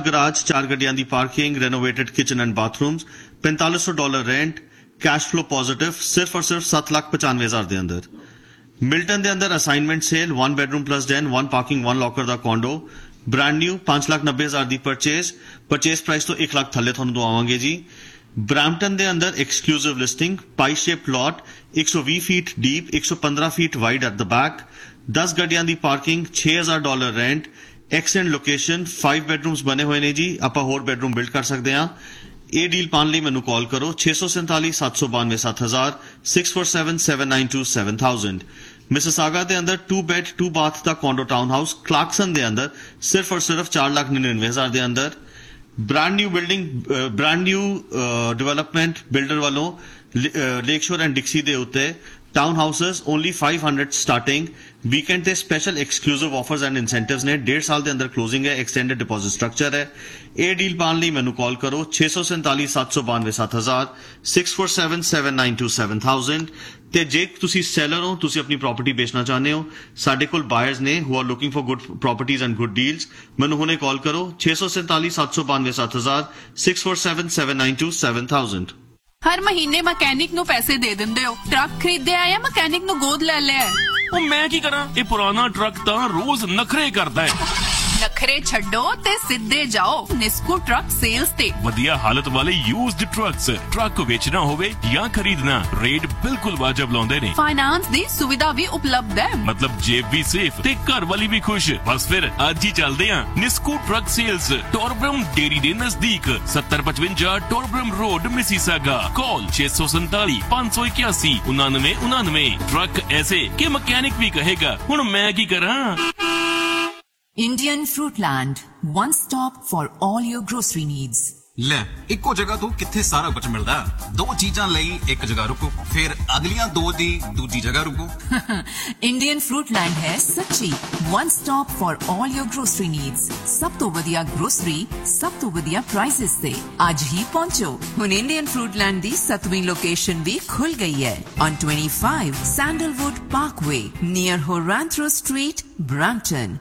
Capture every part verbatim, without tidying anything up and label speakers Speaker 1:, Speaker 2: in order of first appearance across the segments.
Speaker 1: Garage, चार गड्डियां दी parking, renovated kitchen and bathrooms, पैंतालीस सौ dollar rent, cash flow positive, सिर्फ और सिर्फ सत्त लाख पचानवे हजार दे अंदर। मिल्टन दे अंदर assignment cell, one bedroom plus Dane, one parking, one locker दा कॉन्डो, ब्रांड न्यू, पांच लाख नब्बे हजार दी परचेज, परचेज प्राइस तो एक लाख थल्ले थानू दवावांगे जी। ब्रैम्पटन दे अंदर एक्सक्लूसिव लिस्टिंग, पाई शेप प्लॉट, एक सौ बीस फीट डीप, एक सौ पंद्रह feet wide at the back, दस गड्डियां दी पार्किंग, छह हजार dollar rent, extend location, five bedrooms बने हुए ने जी, आपां होर बेडरूम बिल्ड कर सकते हैं। ਇਹ ਡੀਲ ਪਾਣ ਲਈ ਮੈਨੂੰ ਕਾਲ ਕਰੋ छे सौ सैंतालीस सात सौ बानवे सात हजार six four seven seven nine to seven thousand. Mississauga ਦੇ ਅੰਦਰ to bed to bath the condo town house ਕਲਾਰਕਸਨ ਦੇ ਅੰਦਰ ਸਿਰਫ ਔਰ ਸਿਰਫ चार लाख निन्यानवे हजार ਦੇ ਅੰਦਰ। Brand new building, brand new development builder वालों लेक शोर एंड डिक्सी दे उत्ते town houses only five hundred starting, weekend ते special exclusive offers and incentives ने, डेढ़ साल के अंदर क्लोजिंग है, एक्सटेंडेड डिपॉजिट स्ट्रक्चर है। ये डील पाने लिए मैनू कॉल करो छे सौ सैंतालीस सात सौ बानवे सात हजार six four seven seven nine to seven thousand. ते जे तुसी सैलर हो, तुसी अपनी प्रॉपर्टी बेचना चाहते हो, साडे कोल बायर्स ने who are looking for good properties and good deals, मैनू हुणे कॉल करो छे सौ सैंतालीस सात सौ बानवे सात हजार six four seven seven nine to seven thousand.
Speaker 2: हर महीने मकैनिक नु पैसे दे दिंदे हो, ट्रक खरीदे आया मकैनिक नु गोद ले लिया।
Speaker 3: ਉਹ ਮੈਂ ਕੀ ਕਰਾਂ, ਇਹ ਪੁਰਾਣਾ ਟਰੱਕ ਤਾਂ ਰੋਜ਼ ਨਖਰੇ ਕਰਦਾ ਹੈ।
Speaker 2: ਨਖਰੇ ਛੱਡੋ ਤੇ ਸਿੱਧੇ ਜਾਓ ਨਿਸਕੂ ਟਰੱਕ ਸੇਲਸ ਤੇ।
Speaker 3: ਵਧੀਆ ਹਾਲਤ ਵਾਲੇ ਯੂਜ਼ਡ ਟਰੱਕਸ, ਟਰੱਕ ਵੇਚਣਾ ਹੋਵੇ ਜਾਂ ਖਰੀਦਣਾ, ਰੇਟ ਬਿਲਕੁਲ ਵਾਜਬ ਲਾਉਂਦੇ ਨੇ।
Speaker 2: ਫਾਈਨਾਂਸ ਦੀ ਸੁਵਿਧਾ ਵੀ ਉਪਲਬਧ ਹੈ,
Speaker 3: ਮਤਲਬ ਜੇਬ ਵੀ ਸੇਫ ਤੇ ਘਰ ਵਾਲੀ ਵੀ ਖੁਸ਼। ਬਸ ਫਿਰ ਅੱਜ ਹੀ ਚੱਲਦੇ ਆਂ ਨਿਸਕੂ ਟਰੱਕ ਸੇਲਸ, ਟੋਰਬਰਮ ਡੇਰੀ ਦੇ ਨਜ਼ਦੀਕ, सत्तर पचवंजा टोरबरम रोड, मिसिसागा। कॉल छह सौ सैंतालीस पांच सौ इक्यासी उनानवे उनानवे। ट्रक ऐसे कि मैकेनिक भी कहेगा हुण मैं की करा।
Speaker 4: Indian Fruitland, one stop for all your grocery needs.
Speaker 5: ਲੈ ਇੱਕੋ ਜਗ੍ਹਾ ਤੋਂ ਕਿੱਥੇ ਸਾਰਾ ਕੁਝ ਮਿਲਦਾ, ਦੋ ਚੀਜ਼ਾਂ ਲਈ ਇੱਕ ਜਗ੍ਹਾ ਰੁਕੋ, ਫਿਰ ਅਗਲੀਆਂ ਦੋ ਦੀ ਦੂਜੀ ਜਗ੍ਹਾ ਰੁਕੋ।
Speaker 4: Indian Fruitland ਹੈ ਸੱਚੀ one stop for all your grocery needs. ਸਭ ਤੋਂ ਵਧੀਆ grocery, ਸਭ ਤੋਂ ਵਧੀਆ prices ਤੇ ਅੱਜ ਹੀ ਪਹੁੰਚੋ। ਹੁਣ Indian Fruitland ਦੀ ਸੱਤਵੀਂ ਲੋਕੇਸ਼ਨ ਵੀ ਖੁੱਲ ਗਈ ਹੈ on twenty-five Sandalwood Parkway near Horantro Street, Brampton।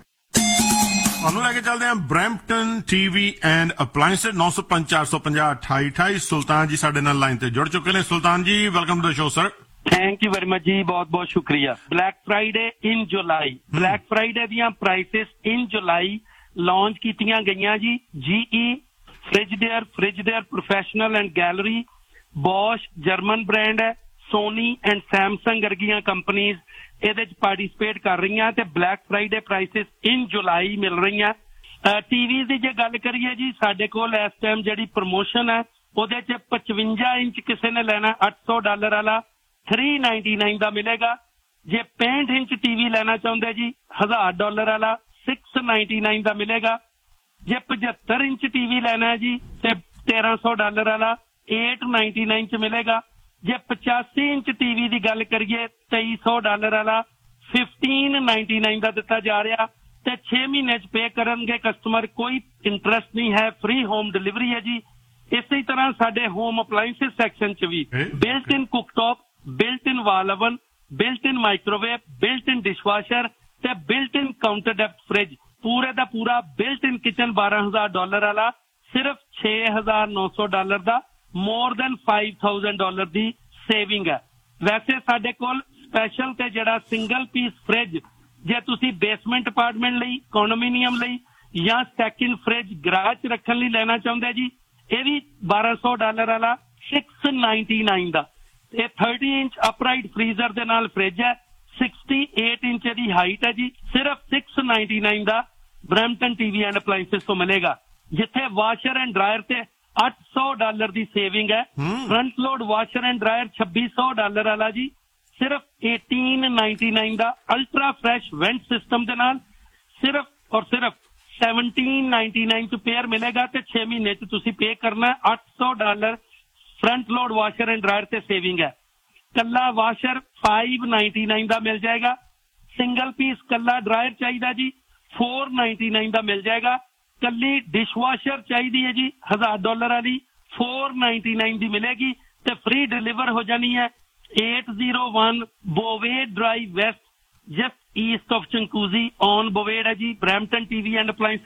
Speaker 6: ਤੁਹਾਨੂੰ ਲੈ ਕੇ ਚੱਲਦੇ ਹਾਂ ਬਰੈਂਪਟਨ ਟੀਵੀ ਐਂਡ ਅਪਲਾਇੰਸਸ। ਨੌ ਸੌ ਪੰਜ ਚਾਰ ਸੌ ਪੰਜਾਹ ਅਠਾਈ ਅਠਾਈ। ਸੁਲਤਾਨ ਜੀ ਸਾਡੇ ਨਾਲ ਲਾਈਨ ਤੇ ਜੁੜ ਚੁੱਕੇ ਨੇ। ਸੁਲਤਾਨ ਜੀ welcome to the show sir.
Speaker 7: Thank you very much ਜੀ, ਬਹੁਤ ਬਹੁਤ ਸ਼ੁਕਰੀਆ। ਬਲੈਕ ਫਰਾਈਡੇ ਇਨ ਜੁਲਾਈ, ਬਲੈਕ ਫਰਾਈਡੇ ਦੀਆਂ ਪ੍ਰਾਈਸਿਸ ਇਨ ਜੁਲਾਈ ਲਾਂਚ ਕੀਤੀਆਂ ਗਈਆਂ ਜੀ। ਜੀਈ, ਫ੍ਰਿਜਡੇਅਰ, ਫ੍ਰਿਜਡੇਅਰ professional and gallery, Bose German brand ਹੈ, ਸੋਨੀ ਐਂਡ ਸੈਮਸੰਗ ਵਰਗੀਆਂ ਕੰਪਨੀਜ਼ ਇਹਦੇ ਚ ਪਾਰਟੀਸਪੇਟ ਕਰ ਰਹੀਆਂ ਤੇ ਬਲੈਕ ਫਰਾਈਡੇ ਪ੍ਰਾਈਸਿਸ ਇਨ ਜੁਲਾਈ ਮਿਲ ਰਹੀਆਂ। ਟੀਵੀ ਦੀ ਜੇ ਗੱਲ ਕਰੀਏ ਜੀ, ਸਾਡੇ ਕੋਲ ਇਸ ਟਾਈਮ ਜਿਹੜੀ ਪ੍ਰਮੋਸ਼ਨ ਹੈ ਉਹਦੇ ਚ ਪਚਵੰਜਾ ਇੰਚ ਕਿਸੇ ਨੇ ਲੈਣਾ ਅੱਠ ਸੌ ਡਾਲਰ ਵਾਲਾ ਥ੍ਰੀ ਨਾਈਨਟੀ ਨਾਈਨ ਦਾ ਮਿਲੇਗਾ। ਜੇ ਪੈਂਹਠ ਇੰਚ ਟੀਵੀ ਲੈਣਾ ਚਾਹੁੰਦੇ ਜੀ ਹਜ਼ਾਰ ਡਾਲਰ ਵਾਲਾ ਸਿਕਸ ਨਾਈਨਟੀ ਨਾਈਨ ਦਾ ਮਿਲੇਗਾ। ਜੇ ਪਝੱਤਰ ਇੰਚ ਟੀਵੀ ਲੈਣਾ ਜੀ ਤੇ ਤੇਰਾਂ ਸੌ ਡਾਲਰ ਵਾਲਾ ਏਟ ਨਾਈਨਟੀ ਨਾਈਨ ਚ ਮਿਲੇਗਾ। ਜੇ ਪਚਾਸੀ ਇੰਚ ਟੀਵੀ ਦੀ ਗੱਲ ਕਰੀਏ ਤੇਈ ਸੌ ਡਾਲਰ ਵਾਲਾ ਫਿਫਟੀਨ ਨਾਈਨਟੀ ਨਾਈਨ ਦਾ ਦਿੱਤਾ ਜਾ ਰਿਹਾ ਤੇ ਛੇ ਮਹੀਨੇ ਚ ਪੇ ਕਰਨਗੇ ਕਸਟਮਰ, ਕੋਈ ਇੰਟਰਸਟ ਨਹੀਂ ਹੈ, ਫ੍ਰੀ ਹੋਮ ਡਿਲੀਵਰੀ ਹੈ ਜੀ। ਇਸੇ ਤਰ੍ਹਾਂ ਸਾਡੇ ਹੋਮ ਅਪਲਾਇੰਸਿਸ ਸੈਕਸ਼ਨ ਚ ਵੀ ਬਿਲਟ ਇਨ ਕੁਕਟੌਪ, ਬਿਲਟ ਇਨ ਵਾਲ ਓਵਨ, ਬਿਲਟ ਇਨ ਮਾਈਕ੍ਰੋਵੇਵ, ਬਿਲਟ ਇਨ ਡਿਸ਼ਵਾਸ਼ਰ ਤੇ ਬਿਲਟ ਇਨ ਕਾਊਂਟਰ ਡੈਪਥ ਫ੍ਰਿਜ, ਪੂਰੇ ਦਾ ਪੂਰਾ ਬਿਲਟ ਇਨ ਕਿਚਨ ਬਾਰਾਂ ਹਜ਼ਾਰ ਡਾਲਰ ਵਾਲਾ ਸਿਰਫ ਛੇ ਹਜ਼ਾਰ ਨੌ ਸੌ ਡਾਲਰ ਦਾ, more than five thousand dollar ਦੀ ਸੇਵਿੰਗ ਹੈ। ਵੈਸੇ ਸਾਡੇ ਕੋਲ ਸਪੈਸ਼ਲ ਤੇ ਜਿਹੜਾ ਸਿੰਗਲ ਪੀਸ ਫ੍ਰਿਜ ਜੇ ਤੁਸੀਂ ਬੇਸਮੈਂਟ ਅਪਾਰਟਮੈਂਟ ਲਈ, ਕੰਡੋਮੀਨੀਅਮ ਲਈ ਜਾਂ ਸੈਕਿੰਡ ਫ੍ਰਿਜ ਗਰਾਜ ਚ ਰੱਖਣ ਲਈ ਲੈਣਾ ਚਾਹੁੰਦੇ ਜੀ, ਇਹ ਵੀ ਬਾਰਾਂ ਸੌ ਡਾਲਰ ਵਾਲਾ ਸਿਕਸ ਨਾਈਨਟੀ ਨਾਈਨ ਦਾ। ਇਹ ਥਰਟੀ ਇੰਚ ਅਪਰਾਈਟ ਫ੍ਰੀਜ਼ਰ ਦੇ ਨਾਲ ਫ੍ਰਿਜ ਹੈ, ਸਿਕਸਟੀ ਏਟ ਇੰਚ ਦੀ ਹਾਈਟ ਹੈ ਜੀ, ਸਿਰਫ six ninety nine the Brampton TV and appliances ਤੋਂ ਮਿਲੇਗਾ। ਜਿੱਥੇ ਵਾਸ਼ਰ ਐਂਡ ਡਰਾਇਰ ਤੇ ਅੱਠ ਸੌ ਡਾਲਰ ਦੀ ਸੇਵਿੰਗ ਹੈ, front load washer and dryer ਛੱਬੀ ਸੌ ਡਾਲਰ ਵਾਲਾ ਜੀ ਸਿਰਫ eighteen ninety-nine ਦਾ ਅਲਟਰਾ ਫਰੈਸ਼ ਵੈਂਟ ਸਿਸਟਮ ਦੇ ਨਾਲ ਸਿਰਫ ਔਰ ਸਿਰਫ seventeen ninety-nine ਚ ਪੇਅਰ ਮਿਲੇਗਾ ਤੇ ਛੇ ਮਹੀਨੇ ਚ ਤੁਸੀਂ ਪੇ ਕਰਨਾ ਅੱਠ ਸੌ dollar front load washer and dryer ਤੇ ਸੇਵਿੰਗ ਹੈ। ਕੱਲਾ ਵਾਸ਼ਰ five ninety-nine ਦਾ ਮਿਲ ਜਾਏਗਾ। ਸਿੰਗਲ ਪੀਸ ਕੱਲਾ ਡਰਾਇਰ ਚਾਹੀਦਾ ਜੀ four ninety-nine ਦਾ ਮਿਲ ਜਾਏਗਾ। ਕੱਲੀ ਡਿਸ਼ਵਾਸ਼ਰ ਚਾਹੀਦੀ ਹੈ ਜੀ ਹਜ਼ਾਰ ਡਾਲਰ ਵਾਲੀ four ninety-nine ਦੀ ਮਿਲੇਗੀ ਤੇ ਫ੍ਰੀ ਡਿਲੀਵਰ ਹੋ ਜਾਣੀ ਹੈ। eight oh one Bovade Drive West, just east of Chinguacousy on Bovade है जी। Brampton T V and Appliances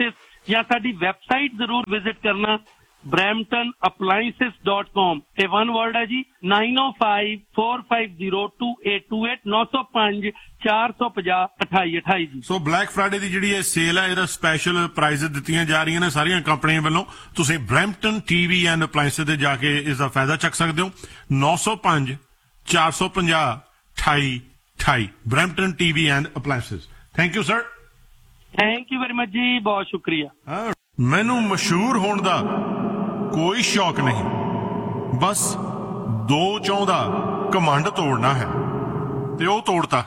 Speaker 7: ਜਾਂ ਸਾਡੀ ਵੈਬਸਾਈਟ ਜ਼ਰੂਰ ਵਿਜ਼ਿਟ ਕਰਨਾ brampton appliances dot com। ਇਹ ਵਨ ਵਰਡ ਹੈ ਜੀ nine oh five four five zero two eight two eight nine oh five four five zero two eight two eight ਜੀ।
Speaker 6: ਸੋ black Friday ਦੀ ਜਿਹੜੀ ਇਹ ਸੇਲ ਹੈ ਇਹਦਾ ਸਪੈਸ਼ਲ ਪ੍ਰਾਈਜ਼ ਦਿੱਤੀਆਂ ਜਾ ਰਹੀਆਂ ਨੇ ਸਾਰੀਆਂ ਕੰਪਨੀਆਂ ਵੱਲੋਂ। ਤੁਸੀਂ ਬ੍ਰੈਂਪਟਨ ਟੀਵੀ ਐਂਡ ਅਪਲਾਈਐਂਸਸ ਤੇ ਜਾ ਕੇ ਇਸ ਦਾ ਫਾਇਦਾ ਚੱਕ ਸਕਦੇ ਹੋ। nine oh five four five zero two eight two eight Brampton TV and appliances. Thank you sir.
Speaker 7: Thank you very much ਜੀ, ਬਹੁਤ ਸ਼ੁਕਰੀਆ।
Speaker 6: ਮੈਨੂੰ ਮਸ਼ਹੂਰ ਹੋਣ ਦਾ ਕੋਈ ਸ਼ੌਕ ਨਹੀਂ, ਬਸ ਦੋ ਚਾਹੁੰਦਾ ਕਮਾਂਡ ਤੋੜਨਾ ਹੈ ਤੇ ਉਹ ਤੋੜਤਾ।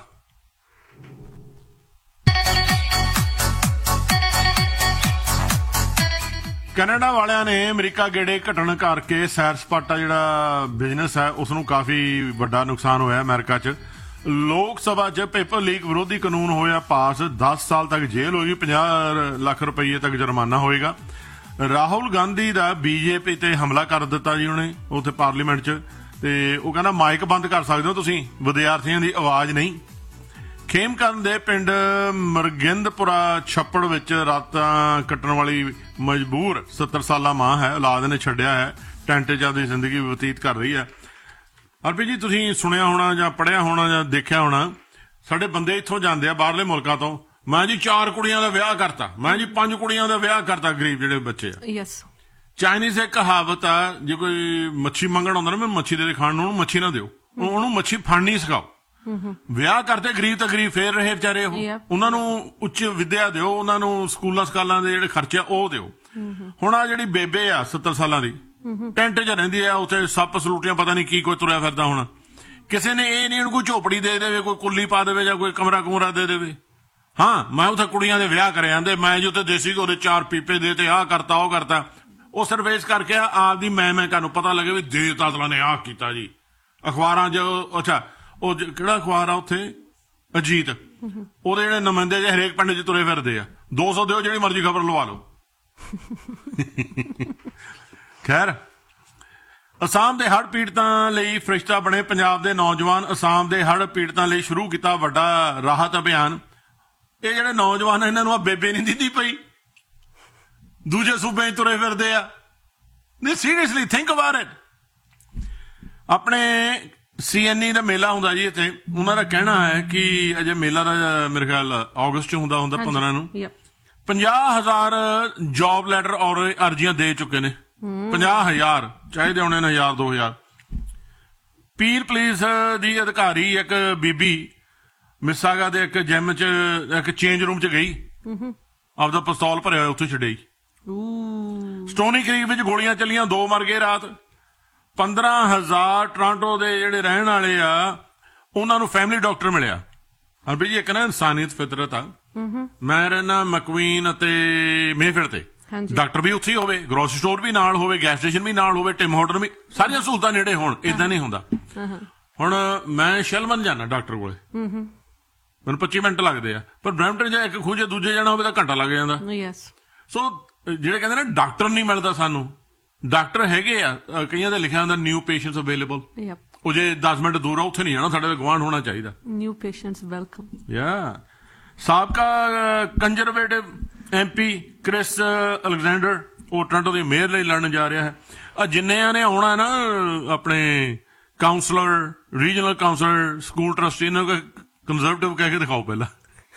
Speaker 6: ਕੈਨੇਡਾ ਵਾਲਿਆਂ ਨੇ ਅਮਰੀਕਾ ਗੇੜੇ ਘਟਣ ਕਰਕੇ ਸੈਰ ਸਪਾਟਾ ਜਿਹੜਾ ਬਿਜ਼ਨਸ ਹੈ ਉਸ ਨੂੰ ਕਾਫੀ ਵੱਡਾ ਨੁਕਸਾਨ ਹੋਇਆ ਅਮਰੀਕਾ 'ਚ। ਲੋਕ ਸਭਾ 'ਚ ਪੇਪਰ ਲੀਕ ਵਿਰੋਧੀ ਕਾਨੂੰਨ ਹੋਇਆ ਪਾਸ। ਦਸ ਸਾਲ ਤੱਕ ਜੇਲ੍ਹ ਹੋਏਗੀ, ਪੰਜਾਹ ਲੱਖ ਰੁਪਈਏ ਤੱਕ ਜੁਰਮਾਨਾ ਹੋਏਗਾ। ਰਾਹੁਲ ਗਾਂਧੀ ਦਾ ਬੀਜੇਪੀ ਤੇ ਹਮਲਾ ਕਰ ਦਿੱਤਾ ਜੀ ਉਹਨੇ ਉੱਥੇ ਪਾਰਲੀਮੈਂਟ 'ਚ, ਤੇ ਉਹ ਕਹਿੰਦਾ ਮਾਈਕ ਬੰਦ ਕਰ ਸਕਦੇ ਹੋ ਤੁਸੀਂ, ਵਿਦਿਆਰਥੀਆਂ ਦੀ ਆਵਾਜ਼ ਨਹੀਂ। ਖੇਮਕਰਨ ਦੇ ਪਿੰਡ ਮਰਗਿੰਦਪੁਰਾ ਛੱਪੜ ਵਿੱਚ ਰਾਤਾਂ ਕੱਟਣ ਵਾਲੀ ਮਜਬੂਰ ਸੱਤਰ ਸਾਲਾ ਮਾਂ ਹੈ, ਔਲਾਦ ਨੇ ਛੱਡਿਆ ਹੈ, ਟੈਂਟ 'ਚ ਆਪਦੀ ਜ਼ਿੰਦਗੀ ਬਤੀਤ ਕਰ ਰਹੀ ਹੈ। ਅਰਪੀ ਜੀ ਤੁਸੀਂ ਸੁਣਿਆ ਹੋਣਾ ਜਾਂ ਪੜ੍ਹਿਆ ਹੋਣਾ ਜਾਂ ਦੇਖਿਆ ਹੋਣਾ, ਸਾਡੇ ਬੰਦੇ ਇੱਥੋਂ ਜਾਂਦੇ ਆ ਬਾਹਰਲੇ ਮੁਲਕਾਂ ਤੋਂ, ਮੈਂ ਜੀ ਚਾਰ ਕੁੜੀਆਂ ਦਾ ਵਿਆਹ ਕਰਤਾ, ਮੈਂ ਜੀ ਪੰਜ ਕੁੜੀਆਂ ਦਾ ਵਿਆਹ ਕਰਤਾ, ਗਰੀਬ ਜਿਹੜੇ ਬੱਚੇ ਆ।
Speaker 2: ਯੈਸ।
Speaker 6: ਚਾਈਨੀਜ਼ ਇੱਕ ਕਹਾਵਤ ਆ, ਜੇ ਕੋਈ ਮੱਛੀ ਮੰਗਣ ਆਉਂਦਾ ਨਾ ਮੈਂ ਮੱਛੀ ਦੇ ਖਾਣ ਨੂੰ, ਉਹਨੂੰ ਮੱਛੀ ਨਾ ਦਿਓ, ਉਹਨੂੰ ਮੱਛੀ ਫੜਨੀ ਸਿਖਾਓ। ਵਿਆਹ ਕਰਦੇ ਗਰੀਬ ਤਾਂ ਗਰੀਬ ਫੇਰ ਰਹੇ ਵਿਚਾਰੇ, ਉਹ ਉਹਨਾਂ ਨੂੰ ਉੱਚ ਵਿੱਦਿਆ ਦਿਓ, ਉਹਨਾਂ ਨੂੰ ਸਕੂਲਾਂ ਸਕਾਲਾਂ ਦੇ ਜਿਹੜੇ ਖਰਚੇ ਉਹ ਦਿਓ। ਹੁਣ ਆ ਜਿਹੜੀ ਬੇਬੇ ਆ ਸੱਤਰ ਸਾਲਾਂ ਦੀ ਟੈਂਟ 'ਚ ਰਹਿੰਦੀ ਆ, ਉੱਥੇ ਸੱਪ ਸਲੂਟੀਆਂ ਪਤਾ ਨਹੀਂ ਕੀ ਕੋਈ ਤੁਰਿਆ ਫਿਰਦਾ। ਹੁਣ ਕਿਸੇ ਨੇ ਇਹ ਨਹੀਂ ਉਹਨੂੰ ਕੋਈ ਝੋਪੜੀ ਦੇ ਦੇਵੇ, ਕੋਈ ਕੁੱਲੀ ਪਾ ਦੇਵੇ ਜਾਂ ਕੋਈ ਕਮਰਾ ਕੁਮਰਾ ਦੇ ਦੇਵੇ। ਹਾਂ ਮੈਂ ਉੱਥੇ ਕੁੜੀਆਂ ਦੇ ਵਿਆਹ ਕਰੇ ਜਾਂਦੇ, ਮੈਂ ਜੀ ਉੱਥੇ ਦੇਸੀ ਉਹਦੇ ਚਾਰ ਪੀਪੇ ਦੇ ਤੇ ਆਹ ਕਰਤਾ ਉਹ ਕਰਤਾ। ਉਹ ਸਿਰਫ ਇਸ ਕਰਕੇ ਆਪਦੀ ਮੈਂ ਮੈਂ ਤੁਹਾਨੂੰ ਪਤਾ ਲੱਗੇ ਵੀ ਦੇਵ ਤਾਤਲਾ ਨੇ ਆਹ ਕੀਤਾ ਜੀ। ਅਖਬਾਰਾਂ 'ਚ ਅੱਛਾ ਉਹ ਕਿਹੜਾ ਅਖਬਾਰ ਆ ਉੱਥੇ ਅਜੀਤ, ਉਹਦੇ ਜਿਹੜੇ ਨੁਮਾਇੰਦੇ ਜੇ ਹਰੇਕ ਪਿੰਡ 'ਚ ਤੁਰੇ ਫਿਰਦੇ ਆ, ਦੋ ਸੌ ਦਿਓ ਜਿਹੜੀ ਮਰਜ਼ੀ ਖਬਰ ਲਵਾ ਲਓ। ਖੈਰ ਅਸਾਮ ਦੇ ਹੜ੍ਹ ਪੀੜਤਾਂ ਲਈ ਫਰਿਸ਼ਤਾ ਬਣੇ ਪੰਜਾਬ ਦੇ ਨੌਜਵਾਨ। ਅਸਾਮ ਦੇ ਹੜ੍ਹ ਪੀੜਤਾਂ ਲਈ ਸ਼ੁਰੂ ਕੀਤਾ ਵੱਡਾ ਰਾਹਤ ਅਭਿਆਨ। ਇਹ ਜਿਹੜੇ ਨੌਜਵਾਨ ਇਹਨਾਂ ਨੂੰ ਆ ਬੇਬੇ ਨਹੀਂ ਦਿੱਤੀ ਪਈ, ਦੂਜੇ ਸੂਬੇ 'ਚ ਤੁਰੇ ਫਿਰਦੇ ਆ। ਨਹੀਂ ਸੀਰੀਅਸਲੀ ਥਿੰਕ ਅਬਾਊਟ ਇਟ। ਆਪਣੇ ਸੀ ਐਨ ਈ ਦਾ ਮੇਲਾ ਹੁੰਦਾ ਜੀ ਇੱਥੇ, ਉਹਨਾਂ ਦਾ ਕਹਿਣਾ ਹੈ ਕਿ ਅਜੇ ਮੇਲਾ ਦਾ ਮੇਰੇ ਖਿਆਲ ਅਗਸਤ 'ਚ ਹੁੰਦਾ ਹੁੰਦਾ ਪੰਦਰਾਂ ਨੂੰ। ਪੰਜਾਹ ਹਜ਼ਾਰ ਜੌਬ ਲੈਟਰ ਔਰ ਅਰਜ਼ੀਆਂ ਦੇ ਚੁੱਕੇ ਨੇ। ਪੰਜਾਹ ਹਜ਼ਾਰ ਚਾਹੀਦੇ ਹੋਣੇ ਨੇ, ਹਜ਼ਾਰ ਦੋ ਹਜ਼ਾਰ। ਪੀਰ ਪੁਲਿਸ ਦੀ ਅਧਿਕਾਰੀ ਇੱਕ ਬੀਬੀ ਮਿਸਾਗਾ ਦੇ ਇੱਕ ਜਿਮ 'ਚ ਇੱਕ ਚੇਂਜ ਰੂਮ 'ਚ ਗਈ, ਆਪਦਾ ਪਿਸਤੌਲ ਭਰਿਆ ਉੱਥੇ ਛੱਡਿਆ। ਸਟੋਨੀ ਕ੍ਰੀਕ ਵਿੱਚ ਗੋਲੀਆਂ ਚੱਲੀਆਂ, ਦੋ ਮਰ ਗਏ ਰਾਤ। ਪੰਦਰਾਂ ਹਜ਼ਾਰ ਟੋਰਾਂਟੋ ਦੇ ਜਿਹੜੇ ਰਹਿਣ ਵਾਲੇ ਆ ਉਹਨਾਂ ਨੂੰ ਫੈਮਿਲੀ ਡਾਕਟਰ ਮਿਲਿਆ। ਹਰਬੀ ਜੀ ਇੱਕ ਨਾ ਇਨਸਾਨੀਅਤ ਫਿਤਰਤ ਆ। ਮੈਂ ਰਹਿਣਾ ਮਕਵੀਨ ਅਤੇ ਮੇਫੇਅਰ ਤੇ, ਡਾਕਟਰ ਵੀ ਉੱਥੇ ਹੀ ਹੋਵੇ, ਗਰੋਸਰੀ ਸਟੋਰ ਵੀ ਨਾਲ ਹੋਵੇ, ਗੈਸ ਸਟੇਸ਼ਨ ਵੀ ਨਾਲ ਹੋਵੇ, ਟਿਮ ਹੋਟਲ ਵੀ, ਸਾਰੀਆਂ ਸਹੂਲਤਾਂ ਨੇੜੇ ਹੋਣ। ਏਦਾਂ ਨਹੀਂ ਹੁੰਦਾ। ਹੁਣ ਮੈਂ ਸ਼ੈਲਮਨ ਜਾਣਾ ਡਾਕਟਰ ਕੋਲੇ, ਮੈਨੂੰ ਪੱਚੀ ਮਿੰਟ ਲੱਗਦੇ ਆ, ਪਰ ਬ੍ਰੈਂਪਟਨ ਜੇ ਇੱਕ ਖੂਜੇ ਦੂਜੇ ਜਾਣਾ ਹੋਵੇ ਤਾਂ ਘੰਟਾ ਲੱਗ ਜਾਂਦਾ। ਸੋ ਜਿਹੜੇ ਕਹਿੰਦੇ ਨਾ ਡਾਕਟਰ ਨਹੀਂ ਮਿਲਦਾ ਸਾਨੂੰ, ਡਾਕਟਰ ਹੈਗੇ ਆ, ਕਈਆਂ ਦੇ ਲਿਖਿਆ ਹੁੰਦਾ ਨਿਊ ਪੇਸ਼ੈਂਟਸ ਅਵੇਲੇਬਲ। ਉਹ ਜੇ ਦਸ ਮਿੰਟ ਦੂਰ ਆ ਉੱਥੇ ਨਹੀਂ ਜਾਣਾ, ਸਾਡੇ ਗਵਾਂਢ ਹੋਣਾ ਚਾਹੀਦਾ। New patients welcome. ਯਾ ਸਾਬਕਾ conservative M P Chris Alexander, ਉਹ ਟੋਰਾਂਟੋ ਦੀ ਮੇਅਰ ਲਈ ਲੜਨ ਜਾ ਰਿਹਾ ਹੈ। ਆ ਜਿੰਨਿਆਂ ਨੇ ਆਉਣਾ ਨਾ ਆਪਣੇ councillor, regional councillor, school trustee, ਇਹਨਾਂ ਨੂੰ ਕੰਜ਼ਰਵੇਟਿਵ ਕਹਿ ਕੇ ਦਿਖਾਓ ਪਹਿਲਾਂ।